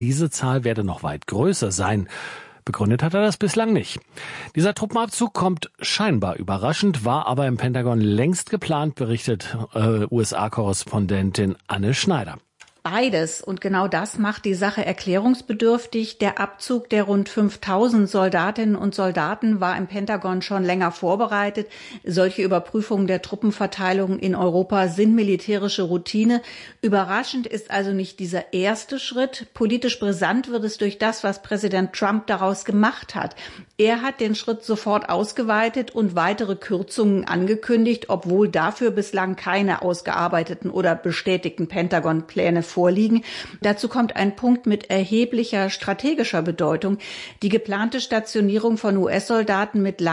diese Zahl werde noch weit größer sein. Begründet hat er das bislang nicht. Dieser Truppenabzug kommt scheinbar überraschend, war aber im Pentagon längst geplant, berichtet USA-Korrespondentin Anne Schneider. Beides. Und genau das macht die Sache erklärungsbedürftig. Der Abzug der rund 5000 Soldatinnen und Soldaten war im Pentagon schon länger vorbereitet. Solche Überprüfungen der Truppenverteilung in Europa sind militärische Routine. Überraschend ist also nicht dieser erste Schritt. Politisch brisant wird es durch das, was Präsident Trump daraus gemacht hat. Er hat den Schritt sofort ausgeweitet und weitere Kürzungen angekündigt, obwohl dafür bislang keine ausgearbeiteten oder bestätigten Pentagon-Pläne vorliegen. Dazu kommt ein Punkt mit erheblicher strategischer Bedeutung. Die geplante Stationierung von US-Soldaten mit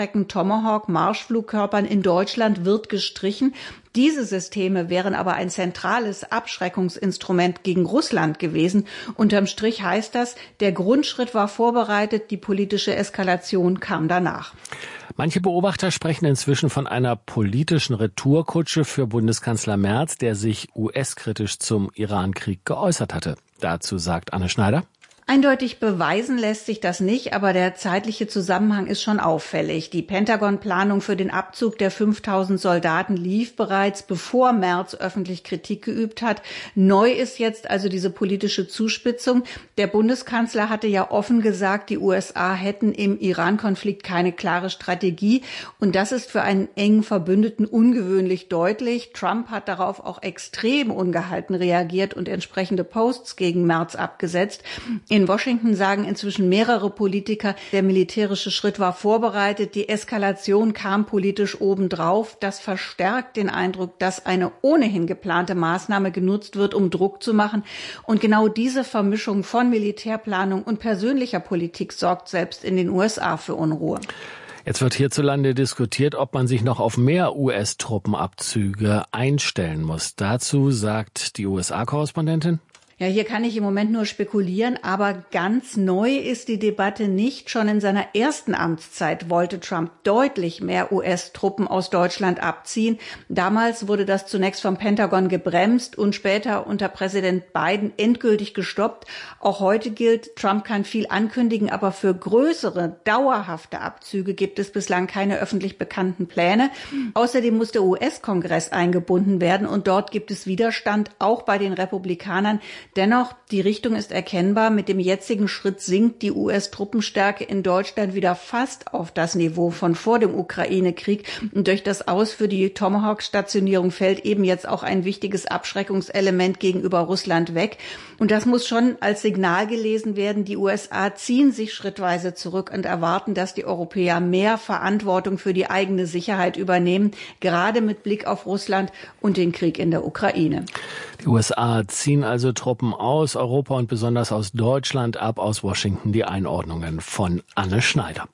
Langstrecken-Tomahawk-Marschflugkörpern in Deutschland wird gestrichen. Diese Systeme wären aber ein zentrales Abschreckungsinstrument gegen Russland gewesen. Unterm Strich heißt das, der Grundschritt war vorbereitet, die politische Eskalation kam danach. Manche Beobachter sprechen inzwischen von einer politischen Retourkutsche für Bundeskanzler Merz, der sich US-kritisch zum Iran-Krieg geäußert hatte. Dazu sagt Anne Schneider. Eindeutig beweisen lässt sich das nicht, aber der zeitliche Zusammenhang ist schon auffällig. Die Pentagon-Planung für den Abzug der 5000 Soldaten lief bereits, bevor Merz öffentlich Kritik geübt hat. Neu ist jetzt also diese politische Zuspitzung. Der Bundeskanzler hatte ja offen gesagt, die USA hätten im Iran-Konflikt keine klare Strategie. Und das ist für einen engen Verbündeten ungewöhnlich deutlich. Trump hat darauf auch extrem ungehalten reagiert und entsprechende Posts gegen Merz abgesetzt. In Washington sagen inzwischen mehrere Politiker, der militärische Schritt war vorbereitet, die Eskalation kam politisch obendrauf. Das verstärkt den Eindruck, dass eine ohnehin geplante Maßnahme genutzt wird, um Druck zu machen. Und genau diese Vermischung von Militärplanung und persönlicher Politik sorgt selbst in den USA für Unruhe. Jetzt wird hierzulande diskutiert, ob man sich noch auf mehr US-Truppenabzüge einstellen muss. Dazu sagt die USA-Korrespondentin. Ja, hier kann ich im Moment nur spekulieren, aber ganz neu ist die Debatte nicht. Schon in seiner ersten Amtszeit wollte Trump deutlich mehr US-Truppen aus Deutschland abziehen. Damals wurde das zunächst vom Pentagon gebremst und später unter Präsident Biden endgültig gestoppt. Auch heute gilt, Trump kann viel ankündigen, aber für größere, dauerhafte Abzüge gibt es bislang keine öffentlich bekannten Pläne. Außerdem muss der US-Kongress eingebunden werden und dort gibt es Widerstand, auch bei den Republikanern. Dennoch, die Richtung ist erkennbar. Mit dem jetzigen Schritt sinkt die US-Truppenstärke in Deutschland wieder fast auf das Niveau von vor dem Ukraine-Krieg. Und durch das Aus für die Tomahawk-Stationierung fällt eben jetzt auch ein wichtiges Abschreckungselement gegenüber Russland weg. Und das muss schon als Signal gelesen werden. Die USA ziehen sich schrittweise zurück und erwarten, dass die Europäer mehr Verantwortung für die eigene Sicherheit übernehmen, gerade mit Blick auf Russland und den Krieg in der Ukraine. Die USA ziehen also Truppen aus Europa und besonders aus Deutschland ab. Aus Washington die Einordnungen von Anne Schneider.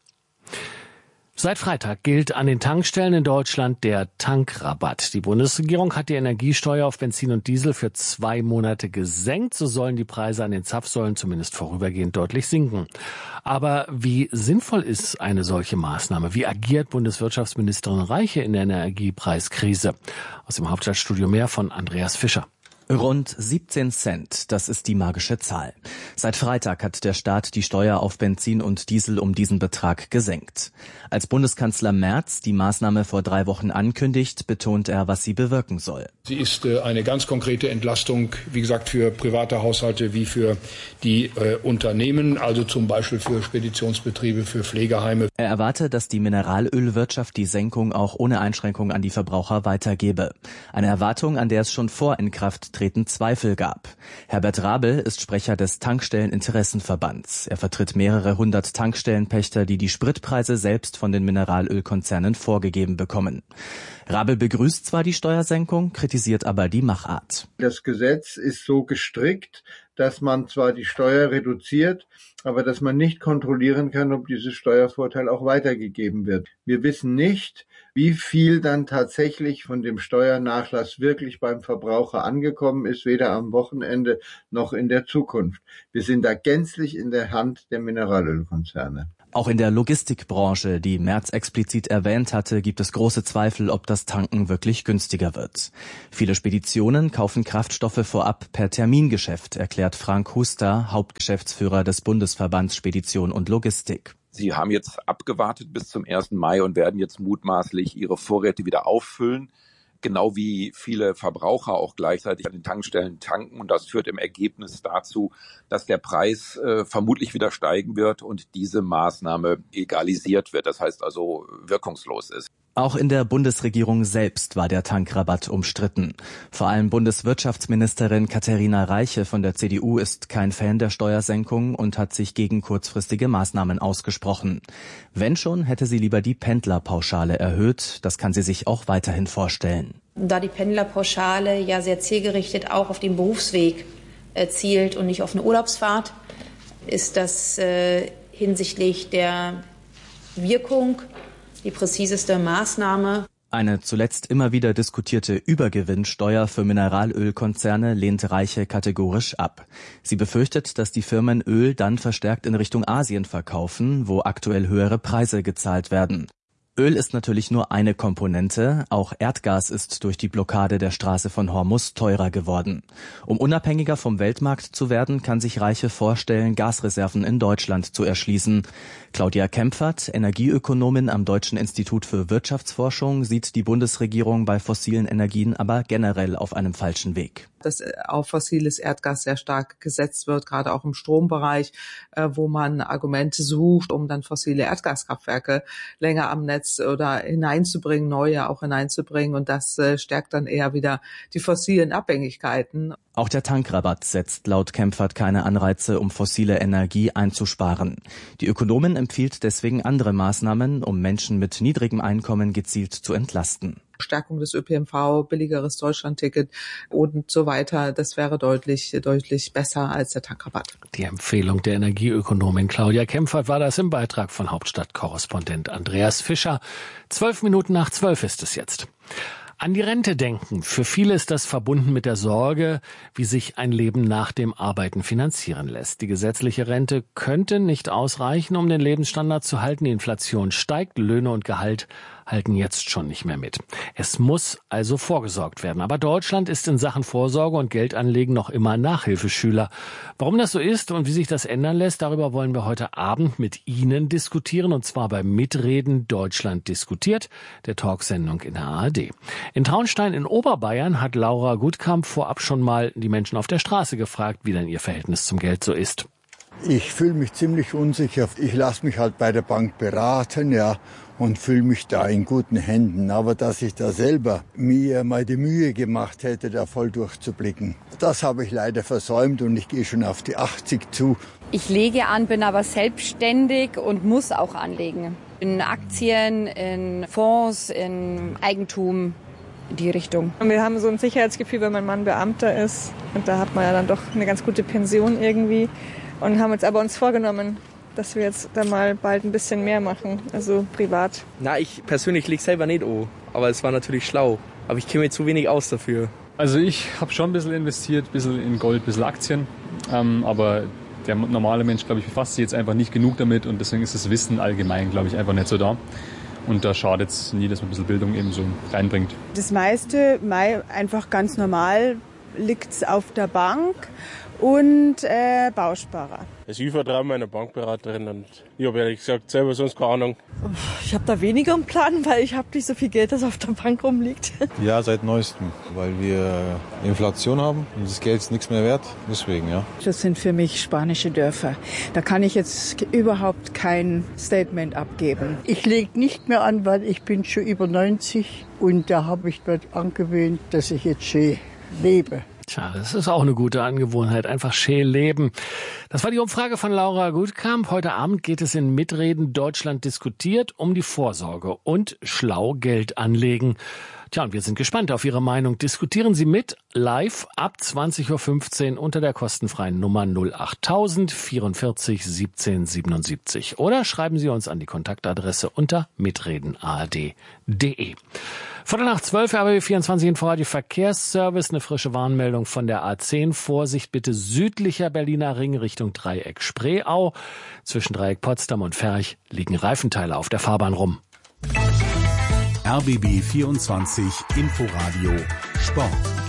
Seit Freitag gilt an den Tankstellen in Deutschland der Tankrabatt. Die Bundesregierung hat die Energiesteuer auf Benzin und Diesel für 2 Monate gesenkt. So sollen die Preise an den Zapfsäulen zumindest vorübergehend deutlich sinken. Aber wie sinnvoll ist eine solche Maßnahme? Wie agiert Bundeswirtschaftsministerin Reiche in der Energiepreiskrise? Aus dem Hauptstadtstudio mehr von Andreas Fischer. Rund 17 Cent, das ist die magische Zahl. Seit Freitag hat der Staat die Steuer auf Benzin und Diesel um diesen Betrag gesenkt. Als Bundeskanzler Merz die Maßnahme vor 3 Wochen ankündigt, betont er, was sie bewirken soll. Sie ist eine ganz konkrete Entlastung, wie gesagt, für private Haushalte wie für die Unternehmen, also zum Beispiel für Speditionsbetriebe, für Pflegeheime. Er erwarte, dass die Mineralölwirtschaft die Senkung auch ohne Einschränkung an die Verbraucher weitergebe. Eine Erwartung, an der es schon vor Inkrafttreten Zweifel gab. Herbert Rabel ist Sprecher des Tankstelleninteressenverbands. Er vertritt mehrere 100 Tankstellenpächter, die die Spritpreise selbst von den Mineralölkonzernen vorgegeben bekommen. Rabel begrüßt zwar die Steuersenkung, kritisiert aber die Machart. Das Gesetz ist so gestrickt, dass man zwar die Steuer reduziert, aber dass man nicht kontrollieren kann, ob dieses Steuervorteil auch weitergegeben wird. Wir wissen nicht, wie viel dann tatsächlich von dem Steuernachlass wirklich beim Verbraucher angekommen ist, weder am Wochenende noch in der Zukunft. Wir sind da gänzlich in der Hand der Mineralölkonzerne. Auch in der Logistikbranche, die Merz explizit erwähnt hatte, gibt es große Zweifel, ob das Tanken wirklich günstiger wird. Viele Speditionen kaufen Kraftstoffe vorab per Termingeschäft, erklärt Frank Huster, Hauptgeschäftsführer des Bundesverbands Spedition und Logistik. Sie haben jetzt abgewartet bis zum 1. Mai und werden jetzt mutmaßlich ihre Vorräte wieder auffüllen. Genau wie viele Verbraucher auch gleichzeitig an den Tankstellen tanken. Und das führt im Ergebnis dazu, dass der Preis vermutlich wieder steigen wird und diese Maßnahme egalisiert wird. Das heißt also wirkungslos ist. Auch in der Bundesregierung selbst war der Tankrabatt umstritten. Vor allem Bundeswirtschaftsministerin Katharina Reiche von der CDU ist kein Fan der Steuersenkung und hat sich gegen kurzfristige Maßnahmen ausgesprochen. Wenn schon, hätte sie lieber die Pendlerpauschale erhöht. Das kann sie sich auch weiterhin vorstellen. Da die Pendlerpauschale ja sehr zielgerichtet auch auf den Berufsweg zielt und nicht auf eine Urlaubsfahrt, ist das hinsichtlich der Wirkung die präziseste Maßnahme. Eine zuletzt immer wieder diskutierte Übergewinnsteuer für Mineralölkonzerne lehnt Reiche kategorisch ab. Sie befürchtet, dass die Firmen Öl dann verstärkt in Richtung Asien verkaufen, wo aktuell höhere Preise gezahlt werden. Öl ist natürlich nur eine Komponente, auch Erdgas ist durch die Blockade der Straße von Hormuz teurer geworden. Um unabhängiger vom Weltmarkt zu werden, kann sich Reiche vorstellen, Gasreserven in Deutschland zu erschließen. Claudia Kempfert, Energieökonomin am Deutschen Institut für Wirtschaftsforschung, sieht die Bundesregierung bei fossilen Energien aber generell auf einem falschen Weg. Dass auf fossiles Erdgas sehr stark gesetzt wird, gerade auch im Strombereich, wo man Argumente sucht, um dann fossile Erdgaskraftwerke länger am Netz oder hineinzubringen, neue auch hineinzubringen. Und das stärkt dann eher wieder die fossilen Abhängigkeiten. Auch der Tankrabatt setzt laut Kempfert keine Anreize, um fossile Energie einzusparen. Die Ökonomin empfiehlt deswegen andere Maßnahmen, um Menschen mit niedrigem Einkommen gezielt zu entlasten. Stärkung des ÖPNV, billigeres Deutschlandticket und so weiter. Das wäre deutlich besser als der Tankrabatt. Die Empfehlung der Energieökonomin Claudia Kempfert war das im Beitrag von Hauptstadtkorrespondent Andreas Fischer. 11:12 ist es jetzt. An die Rente denken. Für viele ist das verbunden mit der Sorge, wie sich ein Leben nach dem Arbeiten finanzieren lässt. Die gesetzliche Rente könnte nicht ausreichen, um den Lebensstandard zu halten. Die Inflation steigt, Löhne und Gehalt halten jetzt schon nicht mehr mit. Es muss also vorgesorgt werden. Aber Deutschland ist in Sachen Vorsorge und Geldanlegen noch immer Nachhilfeschüler. Warum das so ist und wie sich das ändern lässt, darüber wollen wir heute Abend mit Ihnen diskutieren. Und zwar beim Mitreden Deutschland diskutiert, der Talksendung in der ARD. In Traunstein in Oberbayern hat Laura Gutkamp vorab schon mal die Menschen auf der Straße gefragt, wie denn ihr Verhältnis zum Geld so ist. Ich fühle mich ziemlich unsicher. Ich lasse mich halt bei der Bank beraten, ja, und fühle mich da in guten Händen. Aber dass ich da selber mir mal die Mühe gemacht hätte, da voll durchzublicken, das habe ich leider versäumt und ich gehe schon auf die 80 zu. Ich lege an, bin aber selbstständig und muss auch anlegen. In Aktien, in Fonds, in Eigentum. In die Richtung. Wir haben so ein Sicherheitsgefühl, wenn mein Mann Beamter ist. Und da hat man ja dann doch eine ganz gute Pension irgendwie. Und haben uns aber vorgenommen, dass wir jetzt dann mal bald ein bisschen mehr machen, also privat. Na, ich persönlich lege selber nicht an, aber es war natürlich schlau. Aber ich kenne mir zu wenig aus dafür. Also ich habe schon ein bisschen investiert, ein bisschen in Gold, ein bisschen Aktien. Aber der normale Mensch, glaube ich, befasst sich jetzt einfach nicht genug damit. Und deswegen ist das Wissen allgemein, glaube ich, einfach nicht so da. Und da schadet es nie, dass man ein bisschen Bildung eben so reinbringt. Das meiste, einfach ganz normal, liegt auf der Bank und Bausparer. Also ich vertraue meiner Bankberaterin und ich habe ehrlich gesagt selber sonst keine Ahnung. Ich habe da weniger im Plan, weil ich habe nicht so viel Geld, das auf der Bank rumliegt. Ja, seit Neuestem, weil wir Inflation haben und das Geld ist nichts mehr wert, deswegen ja. Das sind für mich spanische Dörfer. Da kann ich jetzt überhaupt kein Statement abgeben. Ich lege nicht mehr an, weil ich bin schon über 90 und da habe ich mir angewöhnt, dass ich jetzt schön lebe. Tja, das ist auch eine gute Angewohnheit, einfach schön leben. Das war die Umfrage von Laura Gutkamp. Heute Abend geht es in Mitreden Deutschland diskutiert um die Vorsorge und schlau Geld anlegen. Tja, und wir sind gespannt auf Ihre Meinung. Diskutieren Sie mit live ab 20.15 Uhr unter der kostenfreien Nummer 08000 44 17 77. Oder schreiben Sie uns an die Kontaktadresse unter mitredenARD.de. 11:45 RBB24 Inforadio Verkehrsservice. Eine frische Warnmeldung von der A10. Vorsicht bitte südlicher Berliner Ring Richtung Dreieck Spreeau. Zwischen Dreieck Potsdam und Ferch liegen Reifenteile auf der Fahrbahn rum. RBB24 Inforadio Sport.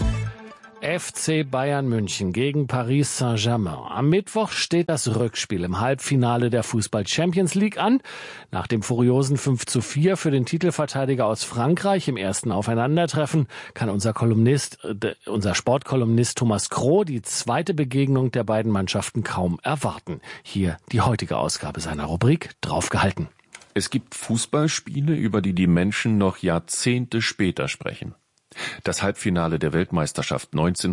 FC Bayern München gegen Paris Saint-Germain. Am Mittwoch steht das Rückspiel im Halbfinale der Fußball-Champions League an. Nach dem furiosen 5:4 für den Titelverteidiger aus Frankreich im ersten Aufeinandertreffen kann unser Sportkolumnist Thomas Kroh die zweite Begegnung der beiden Mannschaften kaum erwarten. Hier die heutige Ausgabe seiner Rubrik Draufgehalten. Es gibt Fußballspiele, über die die Menschen noch Jahrzehnte später sprechen. Das Halbfinale der Weltmeisterschaft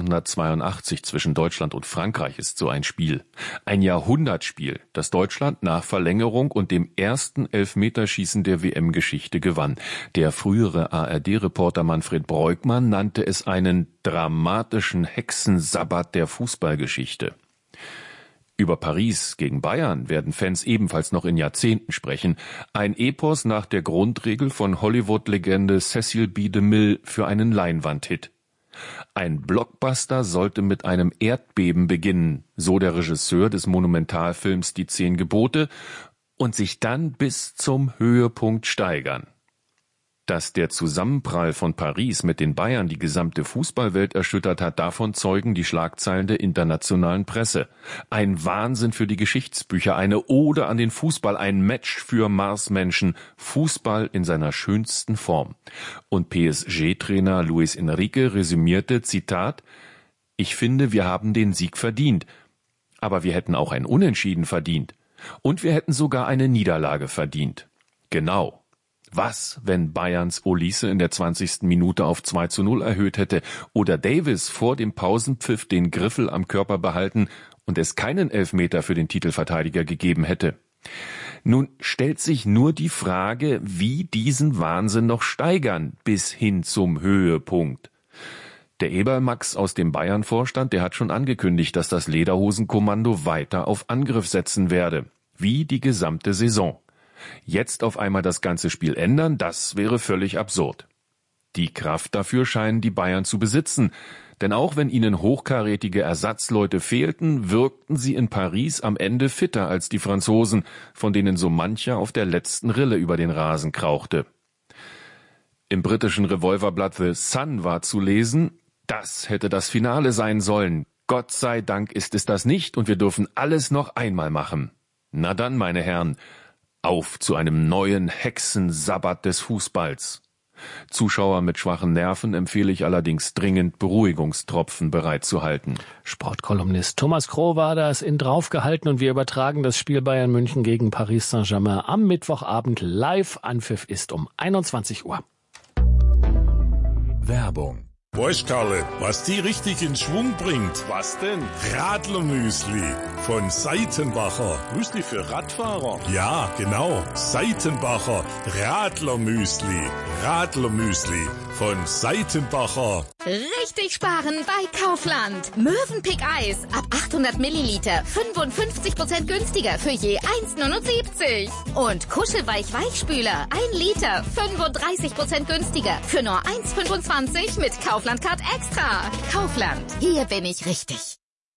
1982 zwischen Deutschland und Frankreich ist so ein Spiel. Ein Jahrhundertspiel, das Deutschland nach Verlängerung und dem ersten Elfmeterschießen der WM-Geschichte gewann. Der frühere ARD-Reporter Manfred Breukmann nannte es einen dramatischen Hexensabbat der Fußballgeschichte. Über Paris gegen Bayern werden Fans ebenfalls noch in Jahrzehnten sprechen. Ein Epos nach der Grundregel von Hollywood-Legende Cecil B. DeMille für einen Leinwandhit. Ein Blockbuster sollte mit einem Erdbeben beginnen, so der Regisseur des Monumentalfilms Die 10 Gebote, und sich dann bis zum Höhepunkt steigern. Dass der Zusammenprall von Paris mit den Bayern die gesamte Fußballwelt erschüttert hat, davon zeugen die Schlagzeilen der internationalen Presse. Ein Wahnsinn für die Geschichtsbücher, eine Ode an den Fußball, ein Match für Marsmenschen, Fußball in seiner schönsten Form. Und PSG-Trainer Luis Enrique resümierte, Zitat, ich finde, wir haben den Sieg verdient. Aber wir hätten auch ein Unentschieden verdient. Und wir hätten sogar eine Niederlage verdient. Genau. Was, wenn Bayerns Olise in der 20. Minute auf 2:0 erhöht hätte oder Davis vor dem Pausenpfiff den Griffel am Körper behalten und es keinen Elfmeter für den Titelverteidiger gegeben hätte? Nun stellt sich nur die Frage, wie diesen Wahnsinn noch steigern bis hin zum Höhepunkt. Der Ebermax aus dem Bayern-Vorstand, der hat schon angekündigt, dass das Lederhosenkommando weiter auf Angriff setzen werde, wie die gesamte Saison. Jetzt auf einmal das ganze Spiel ändern, das wäre völlig absurd. Die Kraft dafür scheinen die Bayern zu besitzen, denn auch wenn ihnen hochkarätige Ersatzleute fehlten, wirkten sie in Paris am Ende fitter als die Franzosen, von denen so mancher auf der letzten Rille über den Rasen krauchte. Im britischen Revolverblatt The Sun war zu lesen, das hätte das Finale sein sollen. Gott sei Dank ist es das nicht und wir dürfen alles noch einmal machen. Na dann, meine Herren, auf zu einem neuen Hexensabbat des Fußballs. Zuschauer mit schwachen Nerven empfehle ich allerdings dringend, Beruhigungstropfen bereitzuhalten. Sportkolumnist Thomas Kroh war das in Draufgehalten und wir übertragen das Spiel Bayern München gegen Paris Saint-Germain am Mittwochabend live. Anpfiff ist um 21 Uhr. Werbung. Weißt, Karle, was die richtig in Schwung bringt? Was denn? Radlermüsli von Seitenbacher. Müsli für Radfahrer? Ja, genau. Seitenbacher Radlermüsli. Radlermüsli von Seitenbacher. Richtig sparen bei Kaufland. Mövenpick Eis ab 800 Milliliter 55% günstiger für je 1,79. Und Kuschelweich Weichspüler 1 Liter 35% günstiger für nur 1,25 mit Kaufland Card Extra. Kaufland, hier bin ich richtig.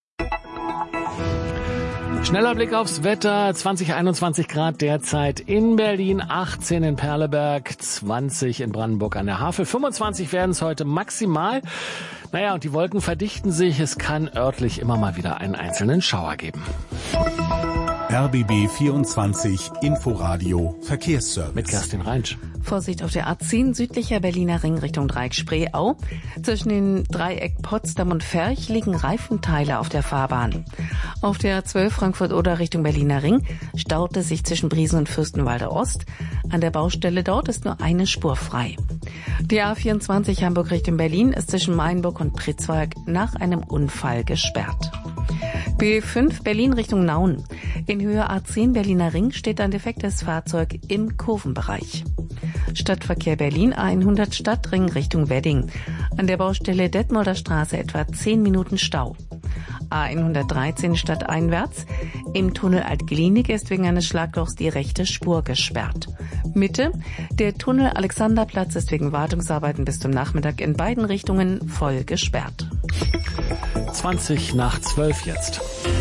Schneller Blick aufs Wetter, 20, 21 Grad derzeit in Berlin, 18 in Perleberg, 20 in Brandenburg an der Havel, 25 werden es heute maximal. Naja, und die Wolken verdichten sich, es kann örtlich immer mal wieder einen einzelnen Schauer geben. RBB 24 Inforadio Verkehrsservice. Mit Kerstin Reinsch. Vorsicht auf der A10 südlicher Berliner Ring Richtung Dreieck Spreeau. Zwischen den Dreieck Potsdam und Ferch liegen Reifenteile auf der Fahrbahn. Auf der A12 Frankfurt-Oder Richtung Berliner Ring staut es sich zwischen Briesen und Fürstenwalde Ost. An der Baustelle dort ist nur eine Spur frei. Die A24 Hamburg Richtung Berlin ist zwischen Mainburg und Pritzwalk nach einem Unfall gesperrt. B5 Berlin Richtung Nauen. In Höhe A10 Berliner Ring steht ein defektes Fahrzeug im Kurvenbereich. Stadtverkehr Berlin A100 Stadtring Richtung Wedding. An der Baustelle Detmolder Straße etwa 10 Minuten Stau. A113 stadteinwärts. Im Tunnel Alt-Glienig ist wegen eines Schlaglochs die rechte Spur gesperrt. Mitte. Der Tunnel Alexanderplatz ist wegen Wartungsarbeiten bis zum Nachmittag in beiden Richtungen voll gesperrt. 11:20 jetzt.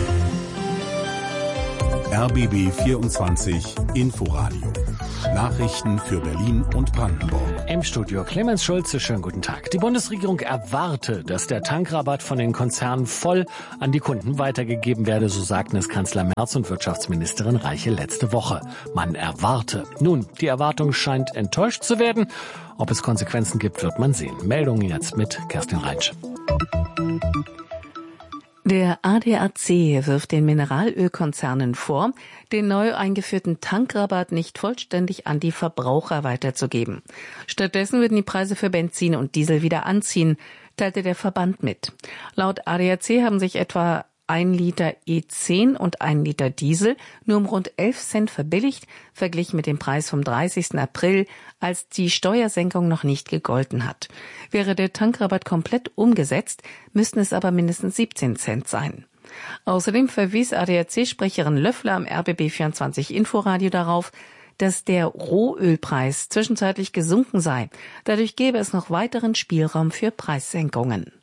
RBB 24 Inforadio. Nachrichten für Berlin und Brandenburg. Im Studio Clemens Schulze, schönen guten Tag. Die Bundesregierung erwarte, dass der Tankrabatt von den Konzernen voll an die Kunden weitergegeben werde, so sagten es Kanzler Merz und Wirtschaftsministerin Reiche letzte Woche. Man erwarte. Nun, die Erwartung scheint enttäuscht zu werden. Ob es Konsequenzen gibt, wird man sehen. Meldungen jetzt mit Kerstin Reinsch. Der ADAC wirft den Mineralölkonzernen vor, den neu eingeführten Tankrabatt nicht vollständig an die Verbraucher weiterzugeben. Stattdessen würden die Preise für Benzin und Diesel wieder anziehen, teilte der Verband mit. Laut ADAC haben sich etwa 1 Liter E10 und 1 Liter Diesel nur um rund 11 Cent verbilligt, verglichen mit dem Preis vom 30. April, als die Steuersenkung noch nicht gegolten hat. Wäre der Tankrabatt komplett umgesetzt, müssten es aber mindestens 17 Cent sein. Außerdem verwies ADAC-Sprecherin Löffler am RBB24 Inforadio darauf, dass der Rohölpreis zwischenzeitlich gesunken sei. Dadurch gäbe es noch weiteren Spielraum für Preissenkungen.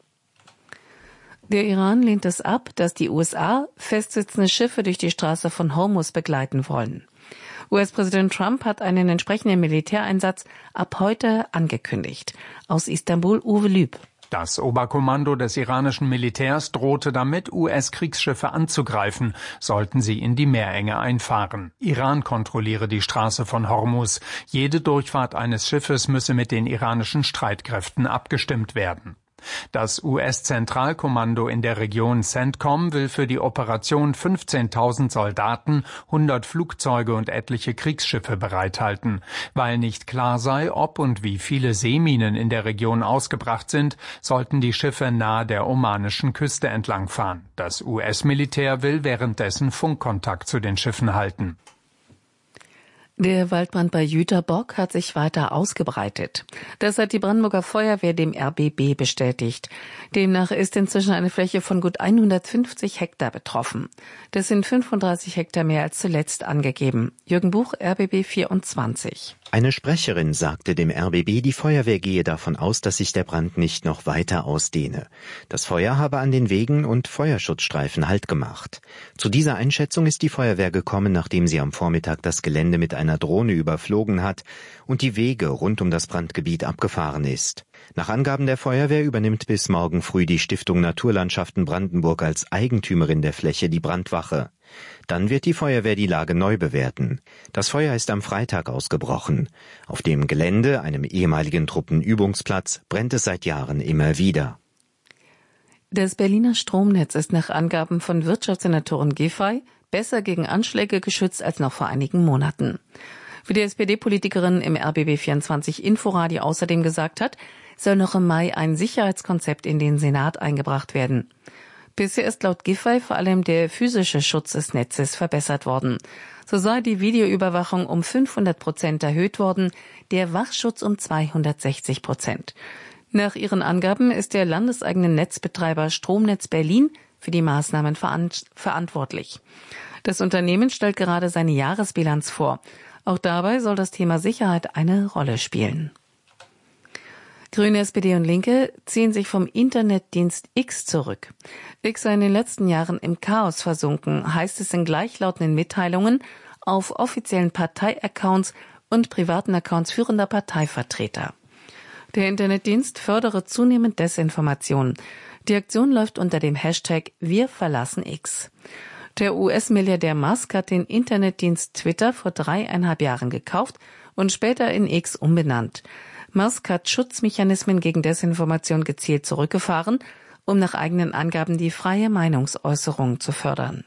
Der Iran lehnt es ab, dass die USA festsitzende Schiffe durch die Straße von Hormuz begleiten wollen. US-Präsident Trump hat einen entsprechenden Militäreinsatz ab heute angekündigt. Aus Istanbul Uwe Lüb. Das Oberkommando des iranischen Militärs drohte damit, US-Kriegsschiffe anzugreifen, sollten sie in die Meerenge einfahren. Iran kontrolliere die Straße von Hormuz. Jede Durchfahrt eines Schiffes müsse mit den iranischen Streitkräften abgestimmt werden. Das US-Zentralkommando in der Region CENTCOM will für die Operation 15.000 Soldaten, 100 Flugzeuge und etliche Kriegsschiffe bereithalten. Weil nicht klar sei, ob und wie viele Seeminen in der Region ausgebracht sind, sollten die Schiffe nahe der omanischen Küste entlangfahren. Das US-Militär will währenddessen Funkkontakt zu den Schiffen halten. Der Waldbrand bei Jüterbock hat sich weiter ausgebreitet. Das hat die Brandenburger Feuerwehr dem RBB bestätigt. Demnach ist inzwischen eine Fläche von gut 150 Hektar betroffen. Das sind 35 Hektar mehr als zuletzt angegeben. Jürgen Buch, RBB 24. Eine Sprecherin sagte dem RBB, die Feuerwehr gehe davon aus, dass sich der Brand nicht noch weiter ausdehne. Das Feuer habe an den Wegen und Feuerschutzstreifen Halt gemacht. Zu dieser Einschätzung ist die Feuerwehr gekommen, nachdem sie am Vormittag das Gelände mit einer Drohne überflogen hat und die Wege rund um das Brandgebiet abgefahren ist. Nach Angaben der Feuerwehr übernimmt bis morgen früh die Stiftung Naturlandschaften Brandenburg als Eigentümerin der Fläche die Brandwache. Dann wird die Feuerwehr die Lage neu bewerten. Das Feuer ist am Freitag ausgebrochen. Auf dem Gelände, einem ehemaligen Truppenübungsplatz, brennt es seit Jahren immer wieder. Das Berliner Stromnetz ist nach Angaben von Wirtschaftssenatorin Giffey besser gegen Anschläge geschützt als noch vor einigen Monaten. Wie die SPD-Politikerin im RBB24 Inforadio außerdem gesagt hat, soll noch im Mai ein Sicherheitskonzept in den Senat eingebracht werden. Bisher ist laut Giffey vor allem der physische Schutz des Netzes verbessert worden. So sei die Videoüberwachung um 500% erhöht worden, der Wachschutz um 260%. Nach ihren Angaben ist der landeseigene Netzbetreiber Stromnetz Berlin für die Maßnahmen verantwortlich. Das Unternehmen stellt gerade seine Jahresbilanz vor. Auch dabei soll das Thema Sicherheit eine Rolle spielen. Grüne, SPD und Linke ziehen sich vom Internetdienst X zurück. X sei in den letzten Jahren im Chaos versunken, heißt es in gleichlautenden Mitteilungen auf offiziellen Parteiaccounts und privaten Accounts führender Parteivertreter. Der Internetdienst fördere zunehmend Desinformation. Die Aktion läuft unter dem Hashtag Wir verlassen X. Der US-Milliardär Musk hat den Internetdienst Twitter vor 3,5 Jahren gekauft und später in X umbenannt. Musk hat Schutzmechanismen gegen Desinformation gezielt zurückgefahren, um nach eigenen Angaben die freie Meinungsäußerung zu fördern.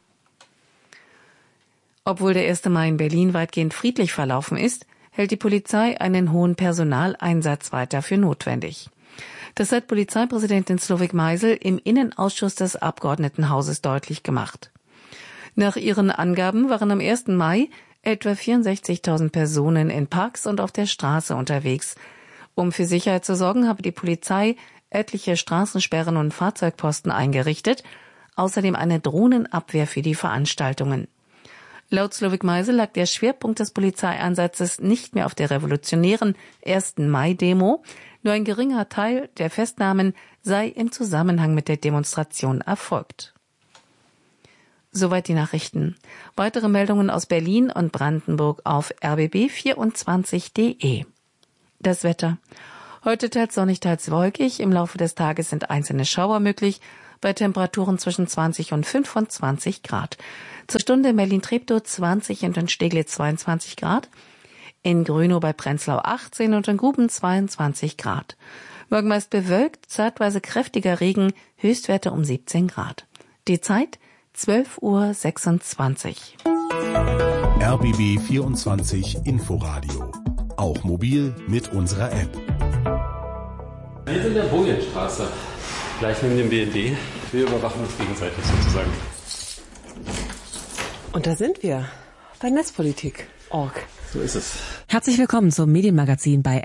Obwohl der 1. Mai in Berlin weitgehend friedlich verlaufen ist, hält die Polizei einen hohen Personaleinsatz weiter für notwendig. Das hat Polizeipräsidentin Slowik Meisel im Innenausschuss des Abgeordnetenhauses deutlich gemacht. Nach ihren Angaben waren am 1. Mai etwa 64.000 Personen in Parks und auf der Straße unterwegs. Um für Sicherheit zu sorgen, habe die Polizei etliche Straßensperren und Fahrzeugposten eingerichtet, außerdem eine Drohnenabwehr für die Veranstaltungen. Laut Slowik Meisel lag der Schwerpunkt des Polizeieinsatzes nicht mehr auf der revolutionären 1. Mai-Demo, nur ein geringer Teil der Festnahmen sei im Zusammenhang mit der Demonstration erfolgt. Soweit die Nachrichten. Weitere Meldungen aus Berlin und Brandenburg auf rbb24.de. Das Wetter. Heute teils sonnig, teils wolkig. Im Laufe des Tages sind einzelne Schauer möglich, bei Temperaturen zwischen 20 und 25 Grad. Zur Stunde in Berlin-Treptow 20 und in Steglitz 22 Grad. In Grönow bei Prenzlau 18 und in Guben 22 Grad. Morgen meist bewölkt, zeitweise kräftiger Regen, Höchstwerte um 17 Grad. Die Zeit 12:26 Uhr. RBB 24 Inforadio. Auch mobil mit unserer App. Wir sind in der Bojenstraße, gleich neben dem BND. Wir überwachen uns gegenseitig sozusagen. Und da sind wir, bei Netzpolitik.org. So ist es. Herzlich willkommen zum Medienmagazin bei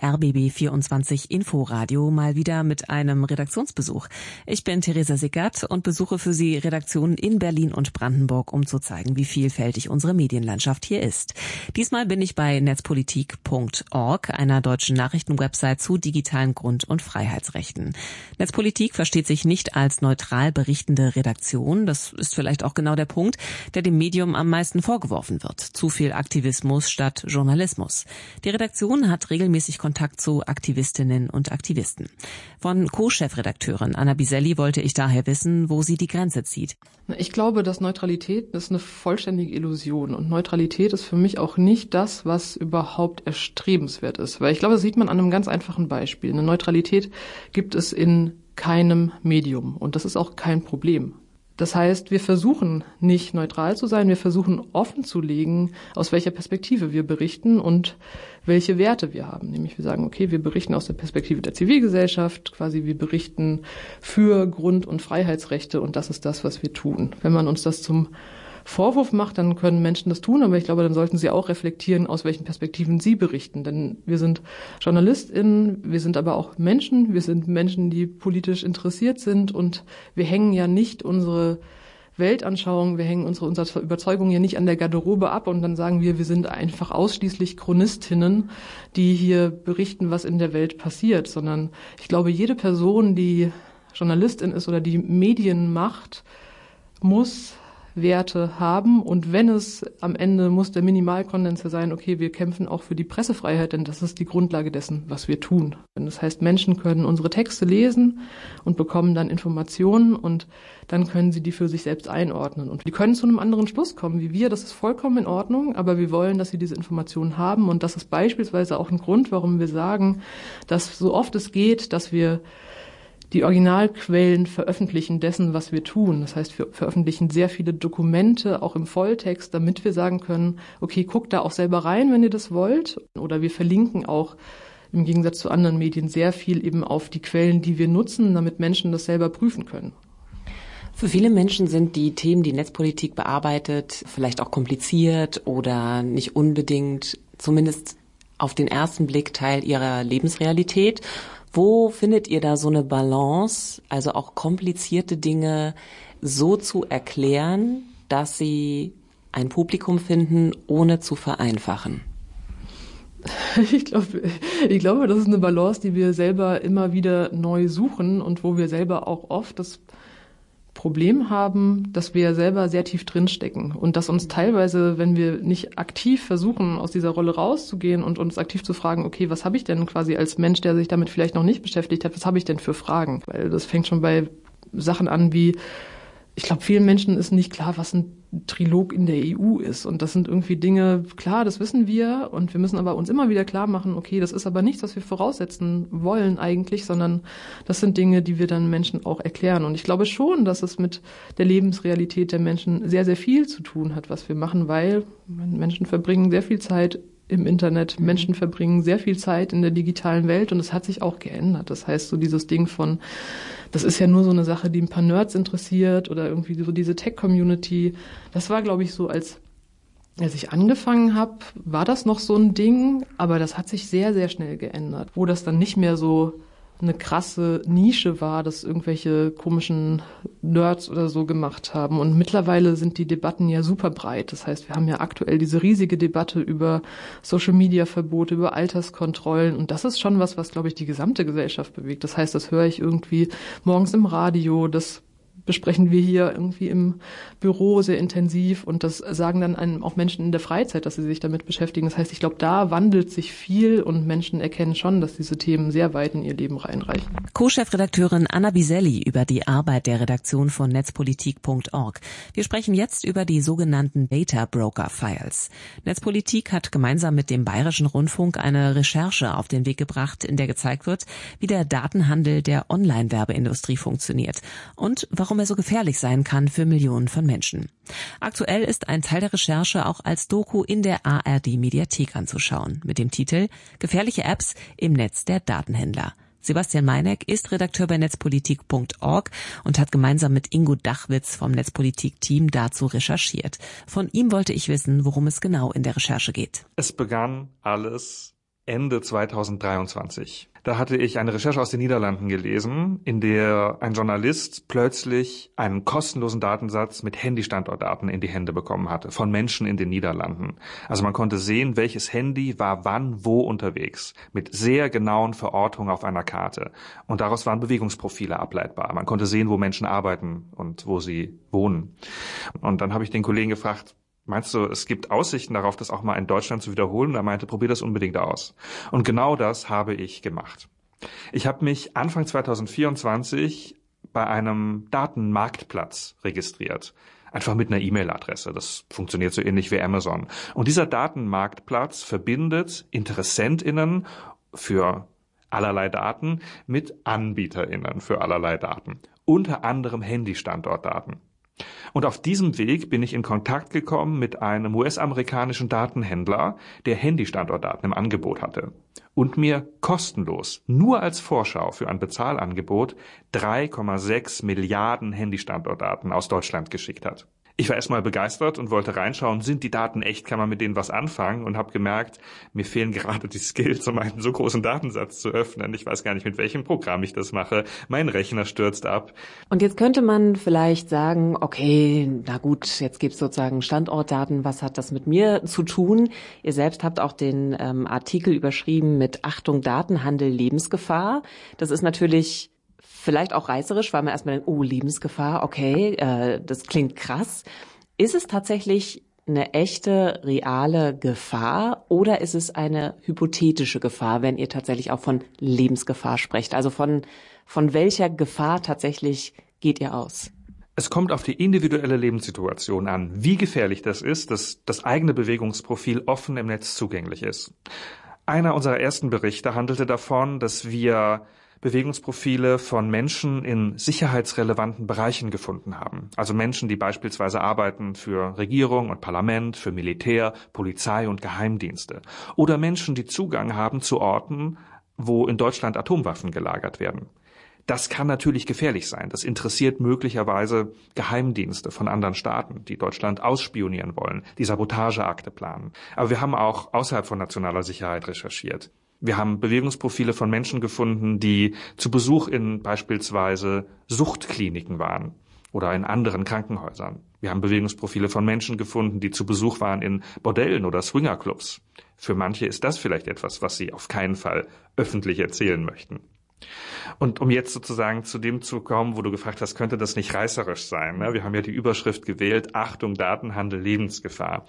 RBB24 Inforadio, mal wieder mit einem Redaktionsbesuch. Ich bin Theresa Sickert und besuche für Sie Redaktionen in Berlin und Brandenburg, um zu zeigen, wie vielfältig unsere Medienlandschaft hier ist. Diesmal bin ich bei Netzpolitik.org, einer deutschen Nachrichtenwebsite zu digitalen Grund- und Freiheitsrechten. Netzpolitik versteht sich nicht als neutral berichtende Redaktion. Das ist vielleicht auch genau der Punkt, der dem Medium am meisten vorgeworfen wird. Zu viel Aktivismus statt Journalismus. Die Redaktion hat regelmäßig Kontakt zu Aktivistinnen und Aktivisten. Von Co-Chefredakteurin Anna Biselli wollte ich daher wissen, wo sie die Grenze zieht. Ich glaube, dass Neutralität ist eine vollständige Illusion. Und Neutralität ist für mich auch nicht das, was überhaupt erstrebenswert ist. Weil ich glaube, das sieht man an einem ganz einfachen Beispiel. Eine Neutralität gibt es in keinem Medium. Und das ist auch kein Problem. Das heißt, wir versuchen nicht neutral zu sein, wir versuchen offen zu legen, aus welcher Perspektive wir berichten und welche Werte wir haben. Nämlich wir sagen, okay, wir berichten aus der Perspektive der Zivilgesellschaft, quasi wir berichten für Grund- und Freiheitsrechte und das ist das, was wir tun. Wenn man uns das zum Vorwurf macht, dann können Menschen das tun, aber ich glaube, dann sollten sie auch reflektieren, aus welchen Perspektiven sie berichten. Denn wir sind JournalistInnen, wir sind aber auch Menschen, wir sind Menschen, die politisch interessiert sind und wir hängen ja nicht unsere Weltanschauung, wir hängen unsere Überzeugungen ja nicht an der Garderobe ab und dann sagen wir sind einfach ausschließlich Chronistinnen, die hier berichten, was in der Welt passiert, sondern ich glaube, jede Person, die Journalistin ist oder die Medien macht, muss Werte haben und wenn es am Ende muss der Minimalkonsens sein, okay, wir kämpfen auch für die Pressefreiheit, denn das ist die Grundlage dessen, was wir tun. Das heißt, Menschen können unsere Texte lesen und bekommen dann Informationen und dann können sie die für sich selbst einordnen und die können zu einem anderen Schluss kommen wie wir, das ist vollkommen in Ordnung, aber wir wollen, dass sie diese Informationen haben und das ist beispielsweise auch ein Grund, warum wir sagen, dass so oft es geht, dass wir die Originalquellen veröffentlichen dessen, was wir tun. Das heißt, wir veröffentlichen sehr viele Dokumente, auch im Volltext, damit wir sagen können, okay, guckt da auch selber rein, wenn ihr das wollt. Oder wir verlinken auch im Gegensatz zu anderen Medien sehr viel eben auf die Quellen, die wir nutzen, damit Menschen das selber prüfen können. Für viele Menschen sind die Themen, die Netzpolitik bearbeitet, vielleicht auch kompliziert oder nicht unbedingt, zumindest auf den ersten Blick, Teil ihrer Lebensrealität. Wo findet ihr da so eine Balance, also auch komplizierte Dinge so zu erklären, dass sie ein Publikum finden, ohne zu vereinfachen? Ich glaube, das ist eine Balance, die wir selber immer wieder neu suchen und wo wir selber auch oft das Problem haben, dass wir selber sehr tief drinstecken und dass uns teilweise, wenn wir nicht aktiv versuchen, aus dieser Rolle rauszugehen und uns aktiv zu fragen, okay, was habe ich denn quasi als Mensch, der sich damit vielleicht noch nicht beschäftigt hat, was habe ich denn für Fragen? Weil das fängt schon bei Sachen an wie, ich glaube, vielen Menschen ist nicht klar, was ein Trilog in der EU ist. Und das sind irgendwie Dinge, klar, das wissen wir. Und wir müssen aber uns immer wieder klar machen, okay, das ist aber nichts, was wir voraussetzen wollen eigentlich, sondern das sind Dinge, die wir dann Menschen auch erklären. Und ich glaube schon, dass es mit der Lebensrealität der Menschen sehr, sehr viel zu tun hat, was wir machen, weil Menschen verbringen sehr viel Zeit im Internet. Menschen verbringen sehr viel Zeit in der digitalen Welt und es hat sich auch geändert. Das heißt, so dieses Ding von, das ist ja nur so eine Sache, die ein paar Nerds interessiert oder irgendwie so diese Tech-Community. Das war, glaube ich, so, als ich angefangen habe, war das noch so ein Ding, aber das hat sich sehr, sehr schnell geändert, wo das dann nicht mehr so eine krasse Nische war, dass irgendwelche komischen Nerds oder so gemacht haben. Und mittlerweile sind die Debatten ja super breit. Das heißt, wir haben ja aktuell diese riesige Debatte über Social-Media-Verbote, über Alterskontrollen. Und das ist schon was, glaube ich, die gesamte Gesellschaft bewegt. Das heißt, das höre ich irgendwie morgens im Radio, das besprechen wir hier irgendwie im Büro sehr intensiv und das sagen dann einem auch Menschen in der Freizeit, dass sie sich damit beschäftigen. Das heißt, ich glaube, da wandelt sich viel und Menschen erkennen schon, dass diese Themen sehr weit in ihr Leben reinreichen. Co-Chefredakteurin Anna Biselli über die Arbeit der Redaktion von Netzpolitik.org. Wir sprechen jetzt über die sogenannten Data Broker Files. Netzpolitik hat gemeinsam mit dem Bayerischen Rundfunk eine Recherche auf den Weg gebracht, in der gezeigt wird, wie der Datenhandel der Online-Werbeindustrie funktioniert und warum er so gefährlich sein kann für Millionen von Menschen. Aktuell ist ein Teil der Recherche auch als Doku in der ARD-Mediathek anzuschauen, mit dem Titel »Gefährliche Apps im Netz der Datenhändler«. Sebastian Meineck ist Redakteur bei Netzpolitik.org und hat gemeinsam mit Ingo Dachwitz vom Netzpolitik-Team dazu recherchiert. Von ihm wollte ich wissen, worum es genau in der Recherche geht. Es begann alles Ende 2023. Da hatte ich eine Recherche aus den Niederlanden gelesen, in der ein Journalist plötzlich einen kostenlosen Datensatz mit Handy-Standortdaten in die Hände bekommen hatte, von Menschen in den Niederlanden. Also man konnte sehen, welches Handy war wann wo unterwegs, mit sehr genauen Verortungen auf einer Karte. Und daraus waren Bewegungsprofile ableitbar. Man konnte sehen, wo Menschen arbeiten und wo sie wohnen. Und dann habe ich den Kollegen gefragt, meinst du, es gibt Aussichten darauf, das auch mal in Deutschland zu wiederholen? Und er meinte, probier das unbedingt aus. Und genau das habe ich gemacht. Ich habe mich Anfang 2024 bei einem Datenmarktplatz registriert. Einfach mit einer E-Mail-Adresse. Das funktioniert so ähnlich wie Amazon. Und dieser Datenmarktplatz verbindet InteressentInnen für allerlei Daten mit AnbieterInnen für allerlei Daten. Unter anderem Handy-Standortdaten. Und auf diesem Weg bin ich in Kontakt gekommen mit einem US-amerikanischen Datenhändler, der Handy-Standortdaten im Angebot hatte und mir kostenlos, nur als Vorschau für ein Bezahlangebot, 3,6 Milliarden Handy-Standortdaten aus Deutschland geschickt hat. Ich war erstmal begeistert und wollte reinschauen, sind die Daten echt, kann man mit denen was anfangen, und habe gemerkt, mir fehlen gerade die Skills, um einen so großen Datensatz zu öffnen. Ich weiß gar nicht, mit welchem Programm ich das mache. Mein Rechner stürzt ab. Und jetzt könnte man vielleicht sagen, okay, na gut, jetzt gibt's sozusagen Standortdaten, was hat das mit mir zu tun? Ihr selbst habt auch den Artikel überschrieben mit Achtung, Datenhandel, Lebensgefahr. Das ist natürlich vielleicht auch reißerisch, weil man erstmal denkt, oh, Lebensgefahr, okay, das klingt krass. Ist es tatsächlich eine echte, reale Gefahr oder ist es eine hypothetische Gefahr, wenn ihr tatsächlich auch von Lebensgefahr sprecht? Also von welcher Gefahr tatsächlich geht ihr aus? Es kommt auf die individuelle Lebenssituation an, wie gefährlich das ist, dass das eigene Bewegungsprofil offen im Netz zugänglich ist. Einer unserer ersten Berichte handelte davon, dass wir Bewegungsprofile von Menschen in sicherheitsrelevanten Bereichen gefunden haben. Also Menschen, die beispielsweise arbeiten für Regierung und Parlament, für Militär, Polizei und Geheimdienste. Oder Menschen, die Zugang haben zu Orten, wo in Deutschland Atomwaffen gelagert werden. Das kann natürlich gefährlich sein. Das interessiert möglicherweise Geheimdienste von anderen Staaten, die Deutschland ausspionieren wollen, die Sabotageakte planen. Aber wir haben auch außerhalb von nationaler Sicherheit recherchiert. Wir haben Bewegungsprofile von Menschen gefunden, die zu Besuch in beispielsweise Suchtkliniken waren oder in anderen Krankenhäusern. Wir haben Bewegungsprofile von Menschen gefunden, die zu Besuch waren in Bordellen oder Swingerclubs. Für manche ist das vielleicht etwas, was sie auf keinen Fall öffentlich erzählen möchten. Und um jetzt sozusagen zu dem zu kommen, wo du gefragt hast, könnte das nicht reißerisch sein? Ne? Wir haben ja die Überschrift gewählt, Achtung, Datenhandel, Lebensgefahr.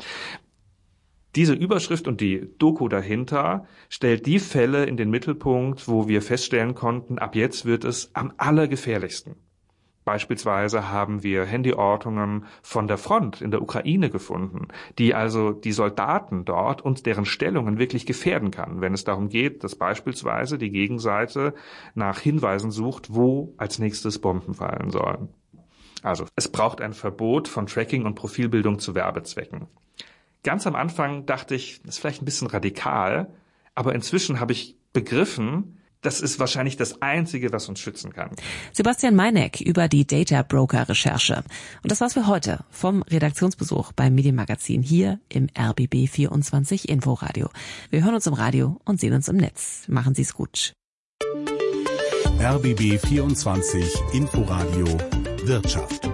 Diese Überschrift und die Doku dahinter stellt die Fälle in den Mittelpunkt, wo wir feststellen konnten, ab jetzt wird es am allergefährlichsten. Beispielsweise haben wir Handyortungen von der Front in der Ukraine gefunden, die also die Soldaten dort und deren Stellungen wirklich gefährden kann, wenn es darum geht, dass beispielsweise die Gegenseite nach Hinweisen sucht, wo als nächstes Bomben fallen sollen. Also es braucht ein Verbot von Tracking und Profilbildung zu Werbezwecken. Ganz am Anfang dachte ich, das ist vielleicht ein bisschen radikal, aber inzwischen habe ich begriffen, das ist wahrscheinlich das Einzige, was uns schützen kann. Sebastian Meineck über die Data Broker Recherche. Und das war's für heute vom Redaktionsbesuch beim Medienmagazin hier im RBB 24 Inforadio. Wir hören uns im Radio und sehen uns im Netz. Machen Sie's gut. RBB 24 Inforadio Wirtschaft.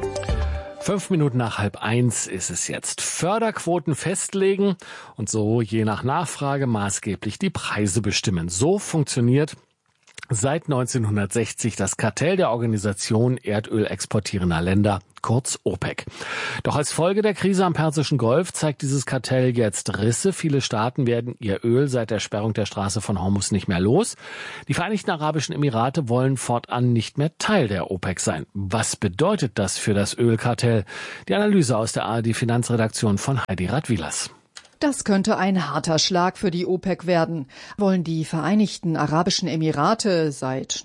5 Minuten nach 12:30 ist es jetzt. Förderquoten festlegen und so je nach Nachfrage maßgeblich die Preise bestimmen. So funktioniert seit 1960 das Kartell der Organisation Erdöl exportierender Länder, kurz OPEC. Doch als Folge der Krise am Persischen Golf zeigt dieses Kartell jetzt Risse. Viele Staaten werden ihr Öl seit der Sperrung der Straße von Hormuz nicht mehr los. Die Vereinigten Arabischen Emirate wollen fortan nicht mehr Teil der OPEC sein. Was bedeutet das für das Ölkartell? Die Analyse aus der ARD-Finanzredaktion von Heidi Radwilas. Das könnte ein harter Schlag für die OPEC werden. Wollen die Vereinigten Arabischen Emirate, seit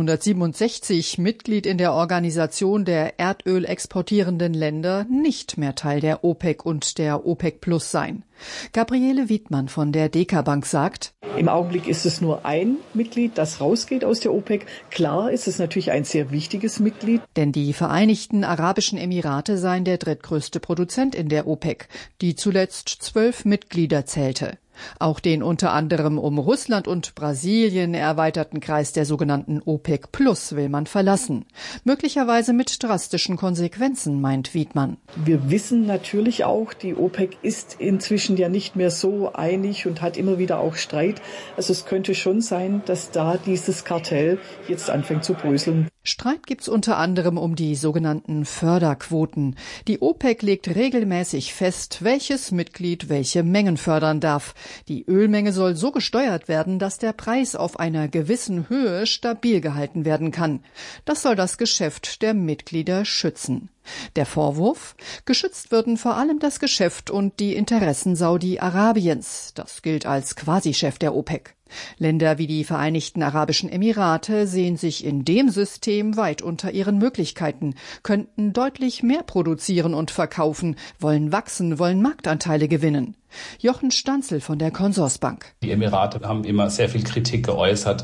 1967 Mitglied in der Organisation der Erdöl exportierenden Länder, nicht mehr Teil der OPEC und der OPEC Plus sein. Gabriele Wiedmann von der DK Bank sagt: Im Augenblick ist es nur ein Mitglied, das rausgeht aus der OPEC. Klar ist es natürlich ein sehr wichtiges Mitglied. Denn die Vereinigten Arabischen Emirate seien der drittgrößte Produzent in der OPEC, die zuletzt 12 Mitglieder zählte. Auch den unter anderem um Russland und Brasilien erweiterten Kreis der sogenannten OPEC Plus will man verlassen. Möglicherweise mit drastischen Konsequenzen, meint Wiedmann. Wir wissen natürlich auch, die OPEC ist inzwischen ja nicht mehr so einig und hat immer wieder auch Streit. Also es könnte schon sein, dass da dieses Kartell jetzt anfängt zu bröseln. Streit gibt's unter anderem um die sogenannten Förderquoten. Die OPEC legt regelmäßig fest, welches Mitglied welche Mengen fördern darf. Die Ölmenge soll so gesteuert werden, dass der Preis auf einer gewissen Höhe stabil gehalten werden kann. Das soll das Geschäft der Mitglieder schützen. Der Vorwurf? Geschützt würden vor allem das Geschäft und die Interessen Saudi-Arabiens. Das gilt als Quasi-Chef der OPEC. Länder wie die Vereinigten Arabischen Emirate sehen sich in dem System weit unter ihren Möglichkeiten, könnten deutlich mehr produzieren und verkaufen, wollen wachsen, wollen Marktanteile gewinnen. Jochen Stanzel von der Consorsbank. Die Emirate haben immer sehr viel Kritik geäußert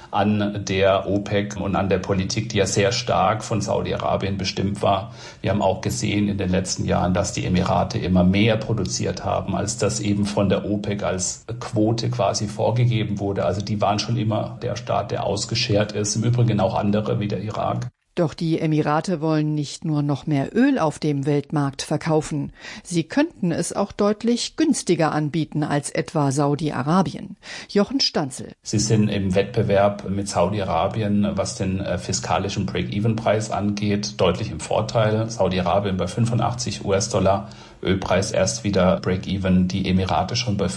an der OPEC und an der Politik, die ja sehr stark von Saudi-Arabien bestimmt war. Wir haben auch gesehen in den letzten Jahren, dass die Emirate immer mehr produziert haben, als das eben von der OPEC als Quote quasi vorgegeben wurde. Also die waren schon immer der Staat, der ausgeschert ist. Im Übrigen auch andere wie der Irak. Doch die Emirate wollen nicht nur noch mehr Öl auf dem Weltmarkt verkaufen. Sie könnten es auch deutlich günstiger anbieten als etwa Saudi-Arabien. Jochen Stanzel. Sie sind im Wettbewerb mit Saudi-Arabien, was den fiskalischen Break-Even-Preis angeht, deutlich im Vorteil. Saudi-Arabien bei $85, Ölpreis erst wieder Break-Even, die Emirate schon bei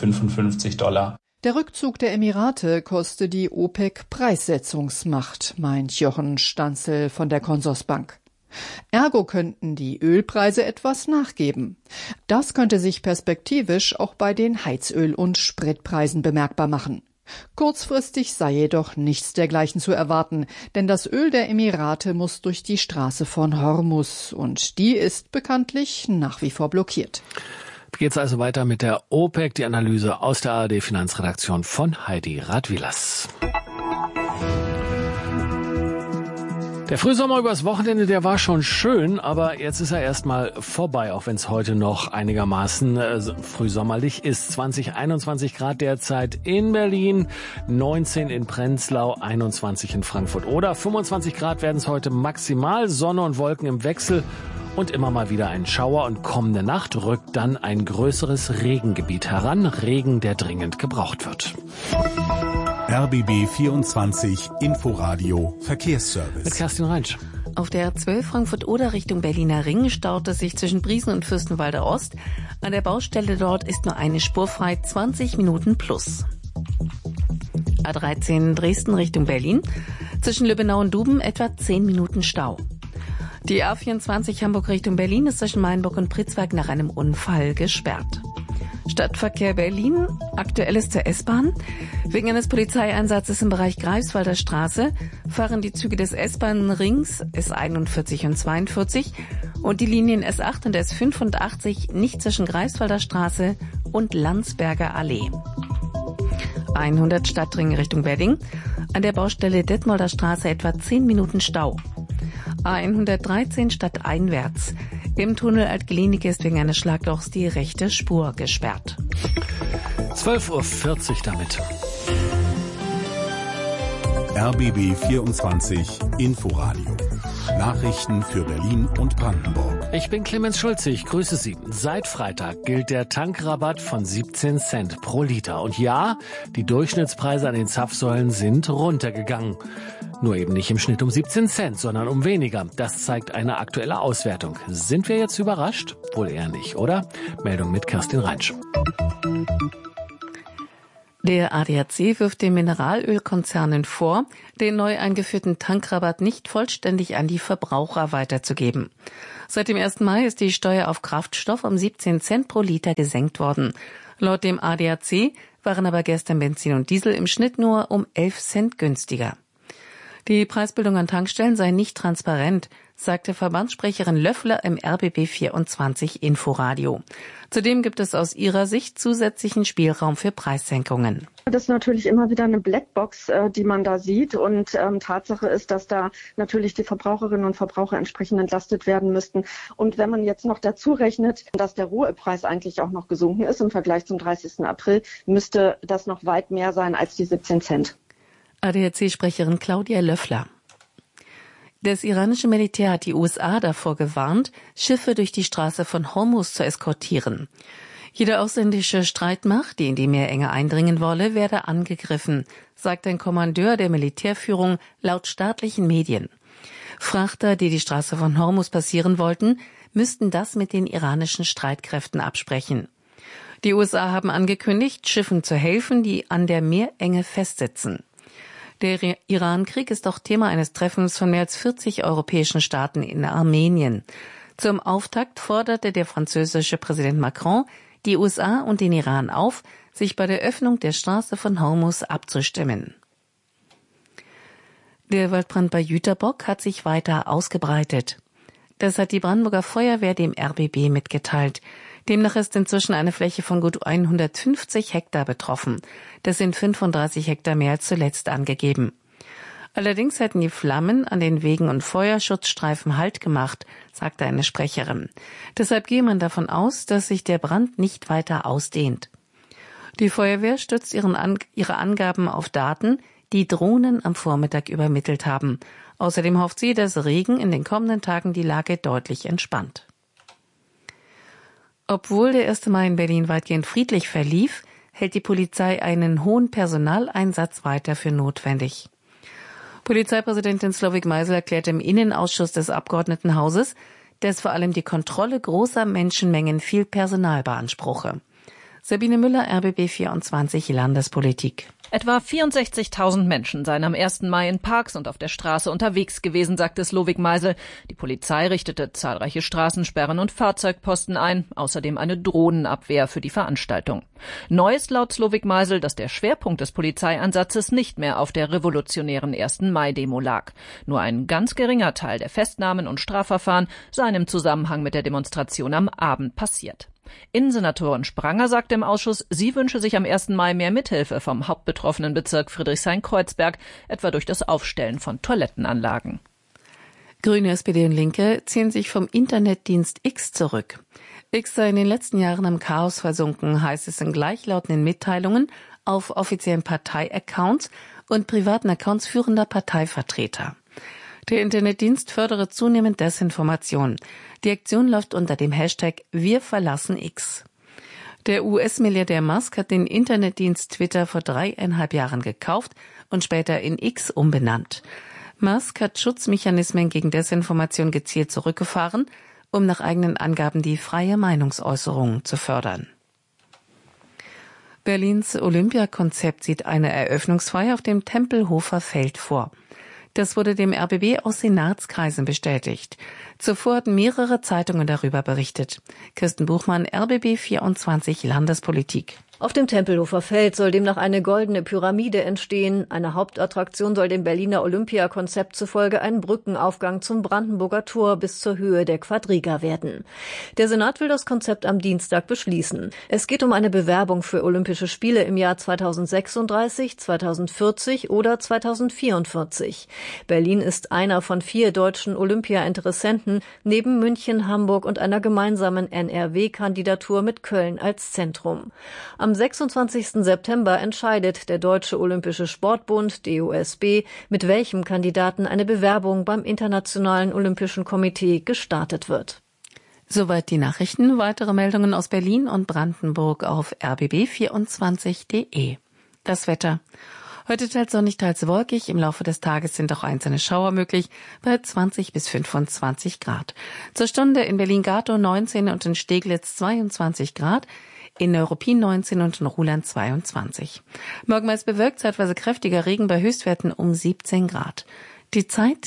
$55. Der Rückzug der Emirate koste die OPEC Preissetzungsmacht, meint Jochen Stanzel von der Consorsbank. Ergo könnten die Ölpreise etwas nachgeben. Das könnte sich perspektivisch auch bei den Heizöl- und Spritpreisen bemerkbar machen. Kurzfristig sei jedoch nichts dergleichen zu erwarten, denn das Öl der Emirate muss durch die Straße von Hormuz und die ist bekanntlich nach wie vor blockiert. Geht's also weiter mit der OPEC, die Analyse aus der ARD-Finanzredaktion von Heidi Radwilas. Der Frühsommer übers Wochenende, der war schon schön, aber jetzt ist er erstmal vorbei, auch wenn es heute noch einigermaßen frühsommerlich ist. 21 Grad derzeit in Berlin, 19 in Prenzlau, 21 in Frankfurt oder 25 Grad werden es heute maximal, Sonne und Wolken im Wechsel. Und immer mal wieder ein Schauer und kommende Nacht rückt dann ein größeres Regengebiet heran. Regen, der dringend gebraucht wird. RBB 24 Inforadio Verkehrsservice. Mit Kerstin Reinsch. Auf der 12 Frankfurt-Oder Richtung Berliner Ring staut es sich zwischen Briesen und Fürstenwalder Ost. An der Baustelle dort ist nur eine Spur frei, 20 Minuten plus. A13 Dresden Richtung Berlin. Zwischen Lübbenau und Duben etwa 10 Minuten Stau. Die A24 Hamburg Richtung Berlin ist zwischen Mainburg und Pritzwalk nach einem Unfall gesperrt. Stadtverkehr Berlin, aktuelles zur S-Bahn. Wegen eines Polizeieinsatzes im Bereich Greifswalder Straße fahren die Züge des S-Bahn-Rings S41 und 42 Und die Linien S8 und S85 nicht zwischen Greifswalder Straße und Landsberger Allee. 100 Stadtring Richtung Wedding. An der Baustelle Detmolder Straße etwa 10 Minuten Stau. A113 stadteinwärts. Im Tunnel Alt-Glienicke ist wegen eines Schlaglochs die rechte Spur gesperrt. 12:40 Uhr damit. RBB 24 Inforadio. Nachrichten für Berlin und Brandenburg. Ich bin Clemens Schulze, ich grüße Sie. Seit Freitag gilt der Tankrabatt von 17 Cent pro Liter. Und ja, die Durchschnittspreise an den Zapfsäulen sind runtergegangen. Nur eben nicht im Schnitt um 17 Cent, sondern um weniger. Das zeigt eine aktuelle Auswertung. Sind wir jetzt überrascht? Wohl eher nicht, oder? Meldung mit Kerstin Reinsch. Der ADAC wirft den Mineralölkonzernen vor, den neu eingeführten Tankrabatt nicht vollständig an die Verbraucher weiterzugeben. Seit dem 1. Mai ist die Steuer auf Kraftstoff um 17 Cent pro Liter gesenkt worden. Laut dem ADAC waren aber gestern Benzin und Diesel im Schnitt nur um 11 Cent günstiger. Die Preisbildung an Tankstellen sei nicht transparent, sagte Verbandssprecherin Löffler im RBB 24 Inforadio. Zudem gibt es aus ihrer Sicht zusätzlichen Spielraum für Preissenkungen. Das ist natürlich immer wieder eine Blackbox, die man da sieht. Und Tatsache ist, dass da natürlich die Verbraucherinnen und Verbraucher entsprechend entlastet werden müssten. Und wenn man jetzt noch dazu rechnet, dass der Rohölpreis eigentlich auch noch gesunken ist im Vergleich zum 30. April, müsste das noch weit mehr sein als die 17 Cent. ADAC-Sprecherin Claudia Löffler. Das iranische Militär hat die USA davor gewarnt, Schiffe durch die Straße von Hormuz zu eskortieren. Jede ausländische Streitmacht, die in die Meerenge eindringen wolle, werde angegriffen, sagt ein Kommandeur der Militärführung laut staatlichen Medien. Frachter, die die Straße von Hormuz passieren wollten, müssten das mit den iranischen Streitkräften absprechen. Die USA haben angekündigt, Schiffen zu helfen, die an der Meerenge festsitzen. Der Iran-Krieg ist auch Thema eines Treffens von mehr als 40 europäischen Staaten in Armenien. Zum Auftakt forderte der französische Präsident Macron die USA und den Iran auf, sich bei der Öffnung der Straße von Hormuz abzustimmen. Der Waldbrand bei Jüterbock hat sich weiter ausgebreitet. Das hat die Brandenburger Feuerwehr dem RBB mitgeteilt. Demnach ist inzwischen eine Fläche von gut 150 Hektar betroffen. Das sind 35 Hektar mehr als zuletzt angegeben. Allerdings hätten die Flammen an den Wegen und Feuerschutzstreifen Halt gemacht, sagte eine Sprecherin. Deshalb gehe man davon aus, dass sich der Brand nicht weiter ausdehnt. Die Feuerwehr stützt ihre Angaben auf Daten, die Drohnen am Vormittag übermittelt haben. Außerdem hofft sie, dass Regen in den kommenden Tagen die Lage deutlich entspannt. Obwohl der 1. Mai in Berlin weitgehend friedlich verlief, hält die Polizei einen hohen Personaleinsatz weiter für notwendig. Polizeipräsidentin Slowik Meisel erklärte im Innenausschuss des Abgeordnetenhauses, dass vor allem die Kontrolle großer Menschenmengen viel Personal beanspruche. Sabine Müller, RBB 24 Landespolitik. Etwa 64.000 Menschen seien am 1. Mai in Parks und auf der Straße unterwegs gewesen, sagte Slowik Meisel. Die Polizei richtete zahlreiche Straßensperren und Fahrzeugposten ein, außerdem eine Drohnenabwehr für die Veranstaltung. Neu ist laut Slowik Meisel, dass der Schwerpunkt des Polizeieinsatzes nicht mehr auf der revolutionären 1. Mai-Demo lag. Nur ein ganz geringer Teil der Festnahmen und Strafverfahren seien im Zusammenhang mit der Demonstration am Abend passiert. Innensenatorin Spranger sagte im Ausschuss, sie wünsche sich am 1. Mai mehr Mithilfe vom hauptbetroffenen Bezirk Friedrichshain-Kreuzberg, etwa durch das Aufstellen von Toilettenanlagen. Grüne, SPD und Linke ziehen sich vom Internetdienst X zurück. X sei in den letzten Jahren im Chaos versunken, heißt es in gleichlautenden Mitteilungen auf offiziellen Parteiaccounts und privaten Accounts führender Parteivertreter. Der Internetdienst fördere zunehmend Desinformation. Die Aktion läuft unter dem Hashtag Wir verlassen X. Der US-Milliardär Musk hat den Internetdienst Twitter vor 3,5 Jahren gekauft und später in X umbenannt. Musk hat Schutzmechanismen gegen Desinformation gezielt zurückgefahren, um nach eigenen Angaben die freie Meinungsäußerung zu fördern. Berlins Olympiakonzept sieht eine Eröffnungsfeier auf dem Tempelhofer Feld vor. Das wurde dem RBB aus Senatskreisen bestätigt. Zuvor hatten mehrere Zeitungen darüber berichtet. Kirsten Buchmann, RBB 24 Landespolitik. Auf dem Tempelhofer Feld soll demnach eine goldene Pyramide entstehen. Eine Hauptattraktion soll dem Berliner Olympiakonzept zufolge ein Brückenaufgang zum Brandenburger Tor bis zur Höhe der Quadriga werden. Der Senat will das Konzept am Dienstag beschließen. Es geht um eine Bewerbung für Olympische Spiele im Jahr 2036, 2040 oder 2044. Berlin ist einer von 4 deutschen Olympia-Interessenten, neben München, Hamburg und einer gemeinsamen NRW-Kandidatur mit Köln als Zentrum. Am 26. September entscheidet der Deutsche Olympische Sportbund, DOSB, mit welchem Kandidaten eine Bewerbung beim Internationalen Olympischen Komitee gestartet wird. Soweit die Nachrichten. Weitere Meldungen aus Berlin und Brandenburg auf rbb24.de. Das Wetter. Heute teils sonnig, teils wolkig. Im Laufe des Tages sind auch einzelne Schauer möglich bei 20 bis 25 Grad. Zur Stunde in Berlin-Gatow 19 und in Steglitz 22 Grad. In Neuruppin 19 und in Ruhland 22. Morgen meist bewölkt, zeitweise kräftiger Regen bei Höchstwerten um 17 Grad. Die Zeit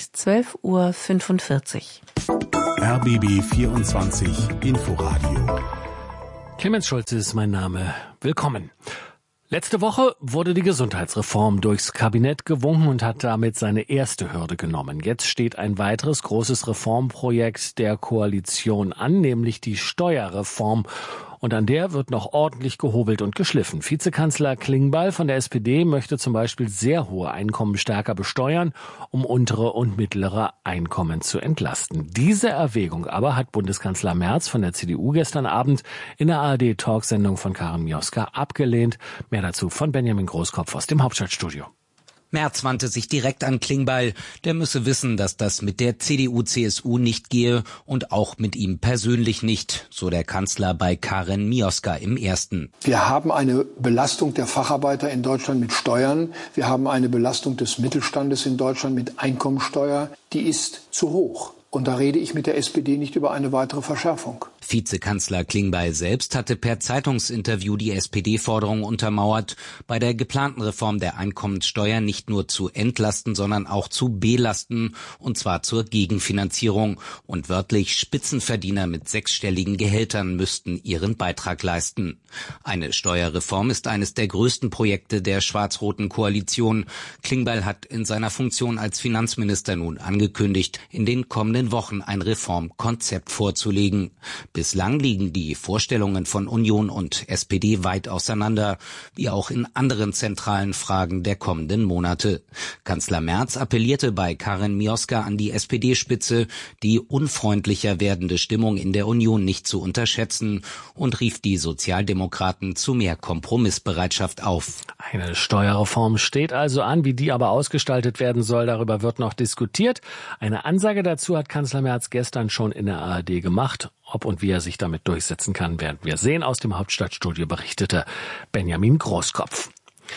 12:45 Uhr. RBB 24 Inforadio. Clemens Schulze ist mein Name. Willkommen. Letzte Woche wurde die Gesundheitsreform durchs Kabinett gewunken und hat damit seine erste Hürde genommen. Jetzt steht ein weiteres großes Reformprojekt der Koalition an, nämlich die Steuerreform. Und an der wird noch ordentlich gehobelt und geschliffen. Vizekanzler Klingbeil von der SPD möchte zum Beispiel sehr hohe Einkommen stärker besteuern, um untere und mittlere Einkommen zu entlasten. Diese Erwägung aber hat Bundeskanzler Merz von der CDU gestern Abend in der ARD-Talksendung von Karin Mioska abgelehnt. Mehr dazu von Benjamin Großkopf aus dem Hauptstadtstudio. Merz wandte sich direkt an Klingbeil. Der müsse wissen, dass das mit der CDU-CSU nicht gehe und auch mit ihm persönlich nicht, so der Kanzler bei Karin Mioska im Ersten. Wir haben eine Belastung der Facharbeiter in Deutschland mit Steuern. Wir haben eine Belastung des Mittelstandes in Deutschland mit Einkommensteuer. Die ist zu hoch. Und da rede ich mit der SPD nicht über eine weitere Verschärfung. Vizekanzler Klingbeil selbst hatte per Zeitungsinterview die SPD-Forderung untermauert, bei der geplanten Reform der Einkommenssteuer nicht nur zu entlasten, sondern auch zu belasten, und zwar zur Gegenfinanzierung. Und wörtlich Spitzenverdiener mit 6-stelligen Gehältern müssten ihren Beitrag leisten. Eine Steuerreform ist eines der größten Projekte der schwarz-roten Koalition. Klingbeil hat in seiner Funktion als Finanzminister nun angekündigt, in den kommenden Wochen ein Reformkonzept vorzulegen. Bislang liegen die Vorstellungen von Union und SPD weit auseinander, wie auch in anderen zentralen Fragen der kommenden Monate. Kanzler Merz appellierte bei Karin Mioska an die SPD-Spitze, die unfreundlicher werdende Stimmung in der Union nicht zu unterschätzen, und rief die Sozialdemokraten zu mehr Kompromissbereitschaft auf. Eine Steuerreform steht also an, wie die aber ausgestaltet werden soll, darüber wird noch diskutiert. Eine Ansage dazu hat Kanzler Merz gestern schon in der ARD gemacht. Ob und wie er sich damit durchsetzen kann, werden wir sehen. Aus dem Hauptstadtstudio berichtete Benjamin Großkopf.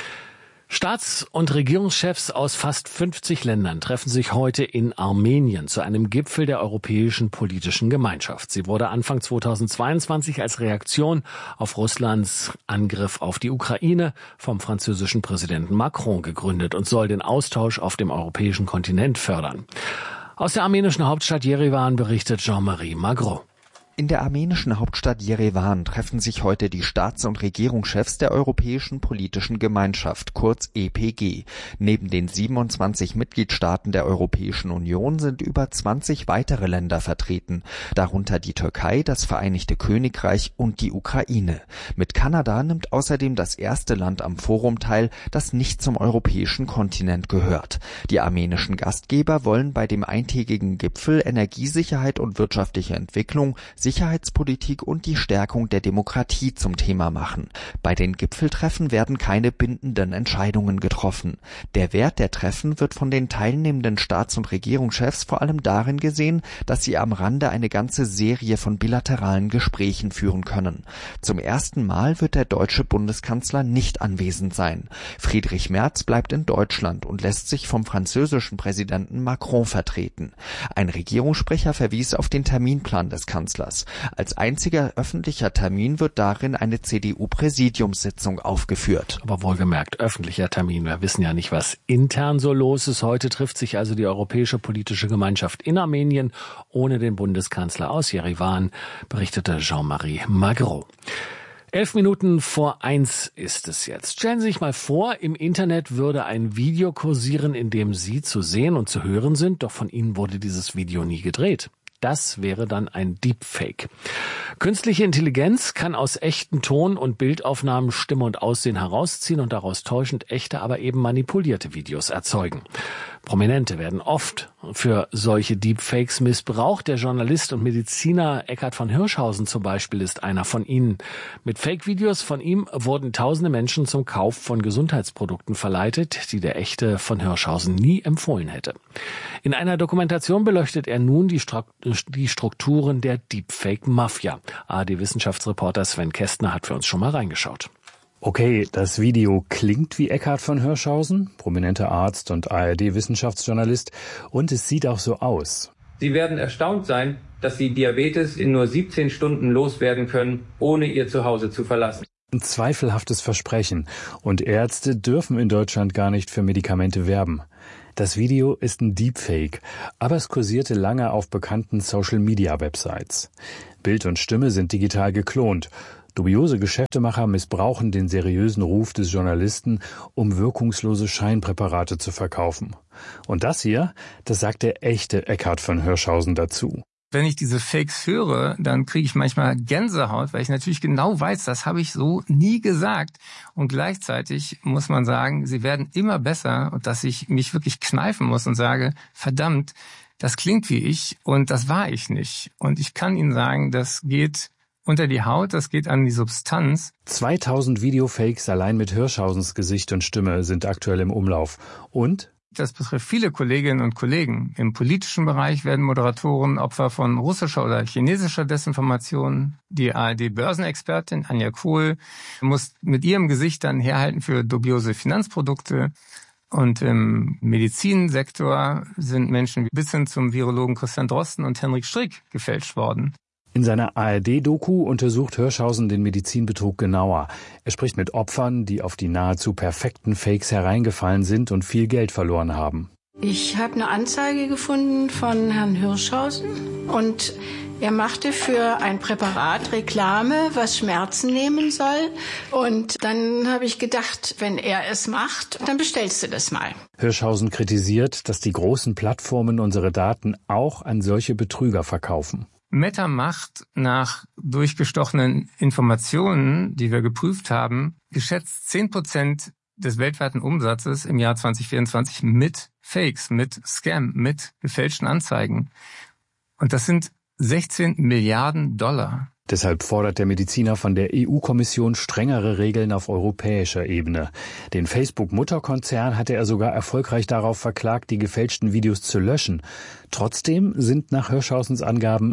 Staats- und Regierungschefs aus fast 50 Ländern treffen sich heute in Armenien zu einem Gipfel der Europäischen Politischen Gemeinschaft. Sie wurde Anfang 2022 als Reaktion auf Russlands Angriff auf die Ukraine vom französischen Präsidenten Macron gegründet und soll den Austausch auf dem europäischen Kontinent fördern. Aus der armenischen Hauptstadt Jerewan berichtet Jean-Marie Magro. In der armenischen Hauptstadt Jerewan treffen sich heute die Staats- und Regierungschefs der Europäischen Politischen Gemeinschaft, kurz EPG. Neben den 27 Mitgliedstaaten der Europäischen Union sind über 20 weitere Länder vertreten, darunter die Türkei, das Vereinigte Königreich und die Ukraine. Mit Kanada nimmt außerdem das erste Land am Forum teil, das nicht zum europäischen Kontinent gehört. Die armenischen Gastgeber wollen bei dem eintägigen Gipfel Energiesicherheit und wirtschaftliche Entwicklung, Sicherheitspolitik und die Stärkung der Demokratie zum Thema machen. Bei den Gipfeltreffen werden keine bindenden Entscheidungen getroffen. Der Wert der Treffen wird von den teilnehmenden Staats- und Regierungschefs vor allem darin gesehen, dass sie am Rande eine ganze Serie von bilateralen Gesprächen führen können. Zum ersten Mal wird der deutsche Bundeskanzler nicht anwesend sein. Friedrich Merz bleibt in Deutschland und lässt sich vom französischen Präsidenten Macron vertreten. Ein Regierungssprecher verwies auf den Terminplan des Kanzlers. Als einziger öffentlicher Termin wird darin eine CDU-Präsidiumssitzung aufgeführt. Aber wohlgemerkt, öffentlicher Termin. Wir wissen ja nicht, was intern so los ist. Heute trifft sich also die Europäische Politische Gemeinschaft in Armenien ohne den Bundeskanzler aus Jerewan, berichtete Jean-Marie Magro. 11:11 ist es jetzt. Stellen Sie sich mal vor, im Internet würde ein Video kursieren, in dem Sie zu sehen und zu hören sind, doch von Ihnen wurde dieses Video nie gedreht. Das wäre dann ein Deepfake. Künstliche Intelligenz kann aus echten Ton- und Bildaufnahmen Stimme und Aussehen herausziehen und daraus täuschend echte, aber eben manipulierte Videos erzeugen. Prominente werden oft für solche Deepfakes missbraucht. Der Journalist und Mediziner Eckhard von Hirschhausen zum Beispiel ist einer von ihnen. Mit Fake-Videos von ihm wurden tausende Menschen zum Kauf von Gesundheitsprodukten verleitet, die der echte von Hirschhausen nie empfohlen hätte. In einer Dokumentation beleuchtet er nun die Strukturen der Deepfake-Mafia. ARD-Wissenschaftsreporter Sven Kästner hat für uns schon mal reingeschaut. Okay, das Video klingt wie Eckhard von Hirschhausen, prominenter Arzt und ARD-Wissenschaftsjournalist, und es sieht auch so aus. Sie werden erstaunt sein, dass Sie Diabetes in nur 17 Stunden loswerden können, ohne Ihr Zuhause zu verlassen. Ein zweifelhaftes Versprechen, und Ärzte dürfen in Deutschland gar nicht für Medikamente werben. Das Video ist ein Deepfake, aber es kursierte lange auf bekannten Social-Media-Websites. Bild und Stimme sind digital geklont. Dubiose Geschäftemacher missbrauchen den seriösen Ruf des Journalisten, um wirkungslose Scheinpräparate zu verkaufen. Und das hier, das sagt der echte Eckhard von Hirschhausen dazu. Wenn ich diese Fakes höre, dann kriege ich manchmal Gänsehaut, weil ich natürlich genau weiß, das habe ich so nie gesagt. Und gleichzeitig muss man sagen, sie werden immer besser und dass ich mich wirklich kneifen muss und sage, verdammt, das klingt wie ich und das war ich nicht. Und ich kann Ihnen sagen, das geht unter die Haut, das geht an die Substanz. 2000 Videofakes allein mit Hirschhausens Gesicht und Stimme sind aktuell im Umlauf. Und das betrifft viele Kolleginnen und Kollegen. Im politischen Bereich werden Moderatoren Opfer von russischer oder chinesischer Desinformation. Die ARD-Börsenexpertin Anja Kohl muss mit ihrem Gesicht dann herhalten für dubiose Finanzprodukte. Und im Medizinsektor sind Menschen bis hin zum Virologen Christian Drosten und Henrik Strick gefälscht worden. In seiner ARD-Doku untersucht Hirschhausen den Medizinbetrug genauer. Er spricht mit Opfern, die auf die nahezu perfekten Fakes hereingefallen sind und viel Geld verloren haben. Ich habe eine Anzeige gefunden von Herrn Hirschhausen und er machte für ein Präparat Reklame, was Schmerzen nehmen soll. Und dann habe ich gedacht, wenn er es macht, dann bestellst du das mal. Hirschhausen kritisiert, dass die großen Plattformen unsere Daten auch an solche Betrüger verkaufen. Meta macht nach durchgestochenen Informationen, die wir geprüft haben, geschätzt 10% des weltweiten Umsatzes im Jahr 2024 mit Fakes, mit Scam, mit gefälschten Anzeigen. Und das sind 16 Milliarden $. Deshalb fordert der Mediziner von der EU-Kommission strengere Regeln auf europäischer Ebene. Den Facebook-Mutterkonzern hatte er sogar erfolgreich darauf verklagt, die gefälschten Videos zu löschen. Trotzdem sind nach Hirschhausens Angaben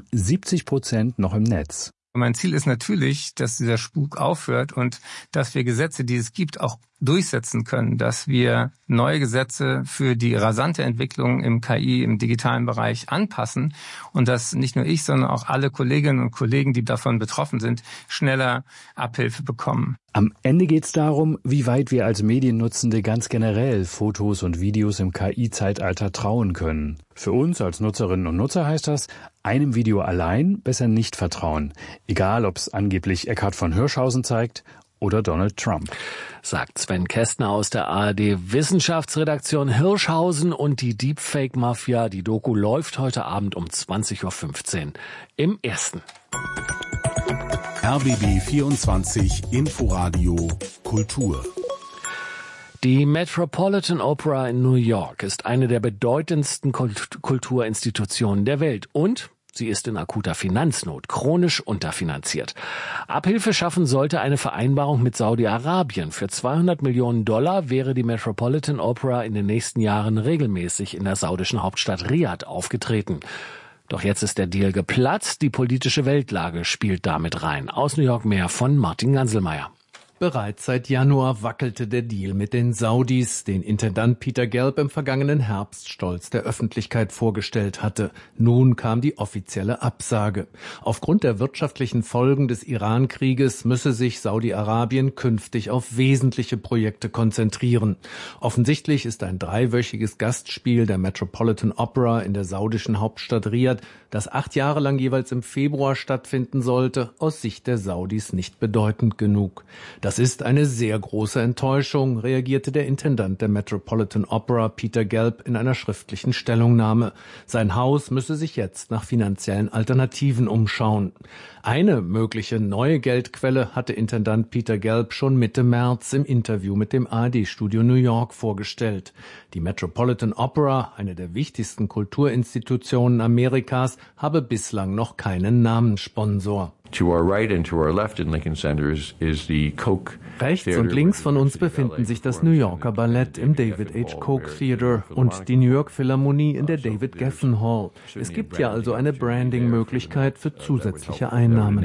70% noch im Netz. Mein Ziel ist natürlich, dass dieser Spuk aufhört und dass wir Gesetze, die es gibt, auch durchsetzen können, dass wir neue Gesetze für die rasante Entwicklung im KI, im digitalen Bereich anpassen und dass nicht nur ich, sondern auch alle Kolleginnen und Kollegen, die davon betroffen sind, schneller Abhilfe bekommen. Am Ende geht es darum, wie weit wir als Mediennutzende ganz generell Fotos und Videos im KI-Zeitalter trauen können. Für uns als Nutzerinnen und Nutzer heißt das, einem Video allein besser nicht vertrauen. Egal, ob es angeblich Eckhard von Hirschhausen zeigt oder Donald Trump. Sagt Sven Kästner aus der ARD-Wissenschaftsredaktion. Hirschhausen und die Deepfake-Mafia. Die Doku läuft heute Abend um 20:15 Uhr im Ersten. RBB 24 Inforadio Kultur. Die Metropolitan Opera in New York ist eine der bedeutendsten Kulturinstitutionen der Welt und sie ist in akuter Finanznot, chronisch unterfinanziert. Abhilfe schaffen sollte eine Vereinbarung mit Saudi-Arabien. Für $200 Millionen wäre die Metropolitan Opera in den nächsten Jahren regelmäßig in der saudischen Hauptstadt Riad aufgetreten. Doch jetzt ist der Deal geplatzt. Die politische Weltlage spielt damit rein. Aus New York mehr von Martin Ganselmeier. Bereits seit Januar wackelte der Deal mit den Saudis, den Intendant Peter Gelb im vergangenen Herbst stolz der Öffentlichkeit vorgestellt hatte. Nun kam die offizielle Absage. Aufgrund der wirtschaftlichen Folgen des Iran-Krieges müsse sich Saudi-Arabien künftig auf wesentliche Projekte konzentrieren. Offensichtlich ist ein 3-wöchiges Gastspiel der Metropolitan Opera in der saudischen Hauptstadt Riad das 8 Jahre lang jeweils im Februar stattfinden sollte, aus Sicht der Saudis nicht bedeutend genug. Das ist eine sehr große Enttäuschung, reagierte der Intendant der Metropolitan Opera, Peter Gelb, in einer schriftlichen Stellungnahme. Sein Haus müsse sich jetzt nach finanziellen Alternativen umschauen. Eine mögliche neue Geldquelle hatte Intendant Peter Gelb schon Mitte März im Interview mit dem ARD-Studio New York vorgestellt. Die Metropolitan Opera, eine der wichtigsten Kulturinstitutionen Amerikas, habe bislang noch keinen Namenssponsor. Rechts und links von uns befinden sich das New Yorker Ballett im David H. Koch Theater und die New York Philharmonie in der David Geffen Hall. Es gibt ja also eine Branding-Möglichkeit für zusätzliche Einnahmen.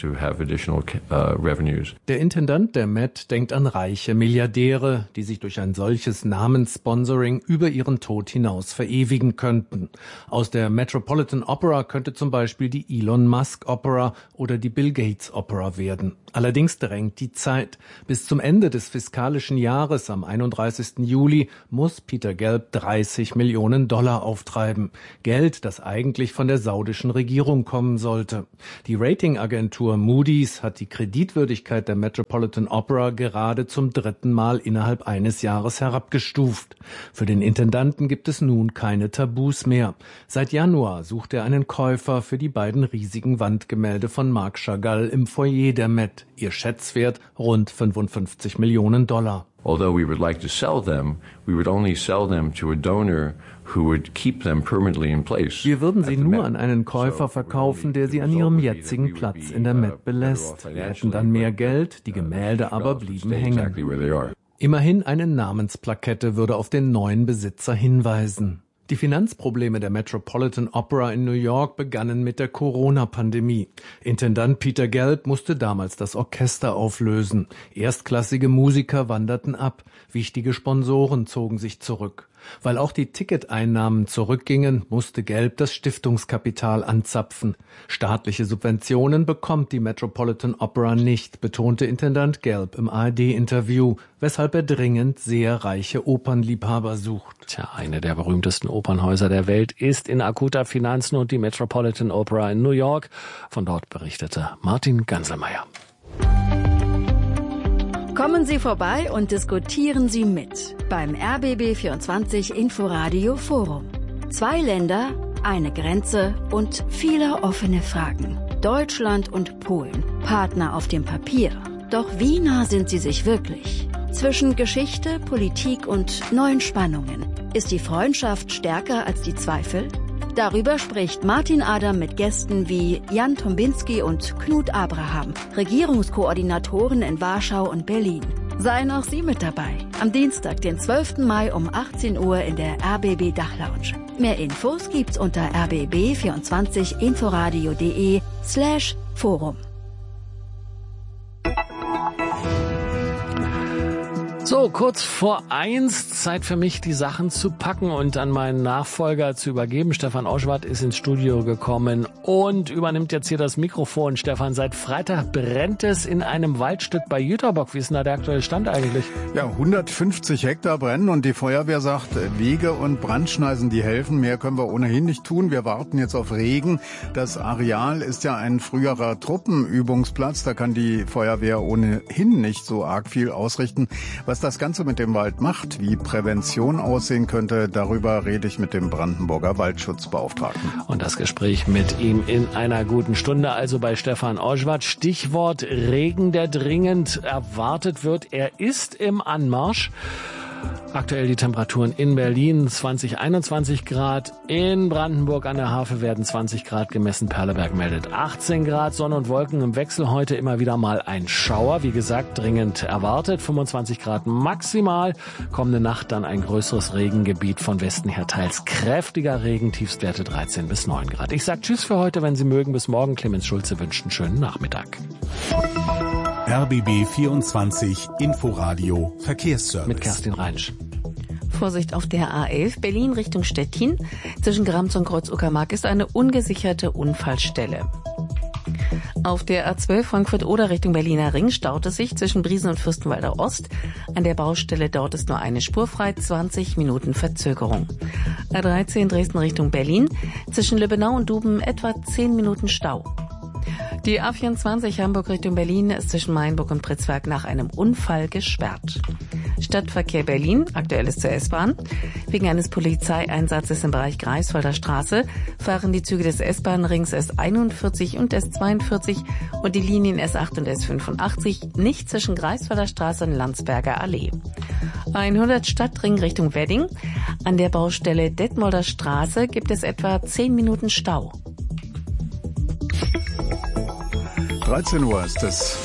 Der Intendant der Met denkt an reiche Milliardäre, die sich durch ein solches Namenssponsoring über ihren Tod hinaus verewigen könnten. Aus der Metropolitan Opera könnte zum Beispiel die Elon Musk Opera oder die Bill Gates Opera werden. Allerdings drängt die Zeit. Bis zum Ende des fiskalischen Jahres am 31. Juli muss Peter Gelb $30 Millionen auftreiben. Geld, das eigentlich von der saudischen Regierung kommen sollte. Die Ratingagentur Moody's hat die Kreditwürdigkeit der Metropolitan Opera gerade zum 3. Mal innerhalb eines Jahres herabgestuft. Für den Intendanten gibt es nun keine Tabus mehr. Seit Januar sucht er einen Käufer für die beiden riesigen Wandgemälde von Marc Chagall im Foyer der Met. Ihr Schätzwert rund $55 Millionen. Although we would like to sell them, we would only sell them to a donor who would keep them permanently in place. Wir würden sie nur an einen Käufer verkaufen, der sie an ihrem jetzigen Platz in der Met belässt. Wir hätten dann mehr Geld, die Gemälde aber blieben hängen. Immerhin eine Namensplakette würde auf den neuen Besitzer hinweisen. Die Finanzprobleme der Metropolitan Opera in New York begannen mit der Corona-Pandemie. Intendant Peter Gelb musste damals das Orchester auflösen. Erstklassige Musiker wanderten ab. Wichtige Sponsoren zogen sich zurück. Weil auch die Ticketeinnahmen zurückgingen, musste Gelb das Stiftungskapital anzapfen. Staatliche Subventionen bekommt die Metropolitan Opera nicht, betonte Intendant Gelb im ARD-Interview, weshalb er dringend sehr reiche Opernliebhaber sucht. Tja, eine der berühmtesten Opernhäuser der Welt ist in akuter Finanznot, die Metropolitan Opera in New York. Von dort berichtete Martin Ganselmeier. Kommen Sie vorbei und diskutieren Sie mit beim RBB24 Inforadio Forum. 2 Länder, eine Grenze und viele offene Fragen. Deutschland und Polen, Partner auf dem Papier. Doch wie nah sind sie sich wirklich? Zwischen Geschichte, Politik und neuen Spannungen. Ist die Freundschaft stärker als die Zweifel? Darüber spricht Martin Adam mit Gästen wie Jan Tombinski und Knut Abraham, Regierungskoordinatoren in Warschau und Berlin. Seien auch Sie mit dabei. Am Dienstag, den 12. Mai um 18 Uhr in der RBB Dachlounge. Mehr Infos gibt's unter rbb24inforadio.de/Forum. So, kurz vor 1, Zeit für mich, die Sachen zu packen und an meinen Nachfolger zu übergeben. Stefan Oschwart ist ins Studio gekommen und übernimmt jetzt hier das Mikrofon. Stefan, seit Freitag brennt es in einem Waldstück bei Jüterbock. Wie ist denn da der aktuelle Stand eigentlich? Ja, 150 Hektar brennen und die Feuerwehr sagt, Wege und Brandschneisen, die helfen. Mehr können wir ohnehin nicht tun. Wir warten jetzt auf Regen. Das Areal ist ja ein früherer Truppenübungsplatz. Da kann die Feuerwehr ohnehin nicht so arg viel ausrichten. Was das Ganze mit dem Wald macht, wie Prävention aussehen könnte, darüber rede ich mit dem Brandenburger Waldschutzbeauftragten. Und das Gespräch mit ihm in einer guten Stunde, also bei Stefan Oschwart. Stichwort Regen, der dringend erwartet wird. Er ist im Anmarsch. Aktuell die Temperaturen in Berlin 20, 21 Grad, in Brandenburg an der Havel werden 20 Grad gemessen, Perleberg meldet 18 Grad, Sonne und Wolken im Wechsel, heute immer wieder mal ein Schauer, wie gesagt dringend erwartet, 25 Grad maximal, kommende Nacht dann ein größeres Regengebiet von Westen her, teils kräftiger Regen, Tiefstwerte 13 bis 9 Grad. Ich sage Tschüss für heute, wenn Sie mögen, bis morgen. Clemens Schulze wünscht einen schönen Nachmittag. RBB 24 Inforadio Verkehrsservice. Mit Kerstin Reinsch. Vorsicht auf der A11 Berlin Richtung Stettin. Zwischen Grams und Kreuz-Uckermark ist eine ungesicherte Unfallstelle. Auf der A12 Frankfurt-Oder Richtung Berliner Ring staut es sich zwischen Briesen und Fürstenwalder Ost. An der Baustelle dort ist nur eine Spur frei, 20 Minuten Verzögerung. A13 Dresden Richtung Berlin, zwischen Lübbenau und Duben etwa 10 Minuten Stau. Die A24 Hamburg Richtung Berlin ist zwischen Mainburg und Pritzwerk nach einem Unfall gesperrt. Stadtverkehr Berlin, aktuelles zur S-Bahn. Wegen eines Polizeieinsatzes im Bereich Greifswalder Straße fahren die Züge des S-Bahn-Rings S41 und S42 und die Linien S8 und S85 nicht zwischen Greifswalder Straße und Landsberger Allee. 100 Stadtring Richtung Wedding. An der Baustelle Detmolder Straße gibt es etwa 10 Minuten Stau. 13 Uhr ist es.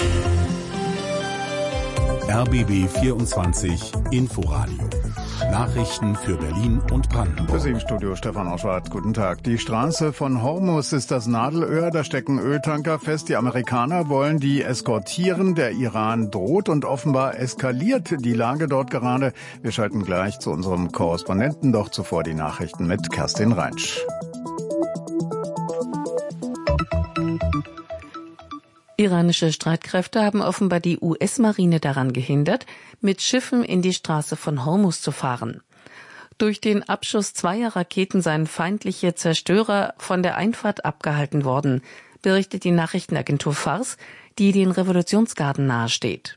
RBB 24 Inforadio. Nachrichten für Berlin und Brandenburg. Für Sie im Studio Stefan Oschwart. Guten Tag. Die Straße von Hormuz ist das Nadelöhr. Da stecken Öltanker fest. Die Amerikaner wollen die eskortieren. Der Iran droht und offenbar eskaliert die Lage dort gerade. Wir schalten gleich zu unserem Korrespondenten. Doch zuvor die Nachrichten mit Kerstin Reinsch. Iranische Streitkräfte haben offenbar die US-Marine daran gehindert, mit Schiffen in die Straße von Hormuz zu fahren. Durch den Abschuss 2 Raketen seien feindliche Zerstörer von der Einfahrt abgehalten worden, berichtet die Nachrichtenagentur Fars, die den Revolutionsgarden nahesteht.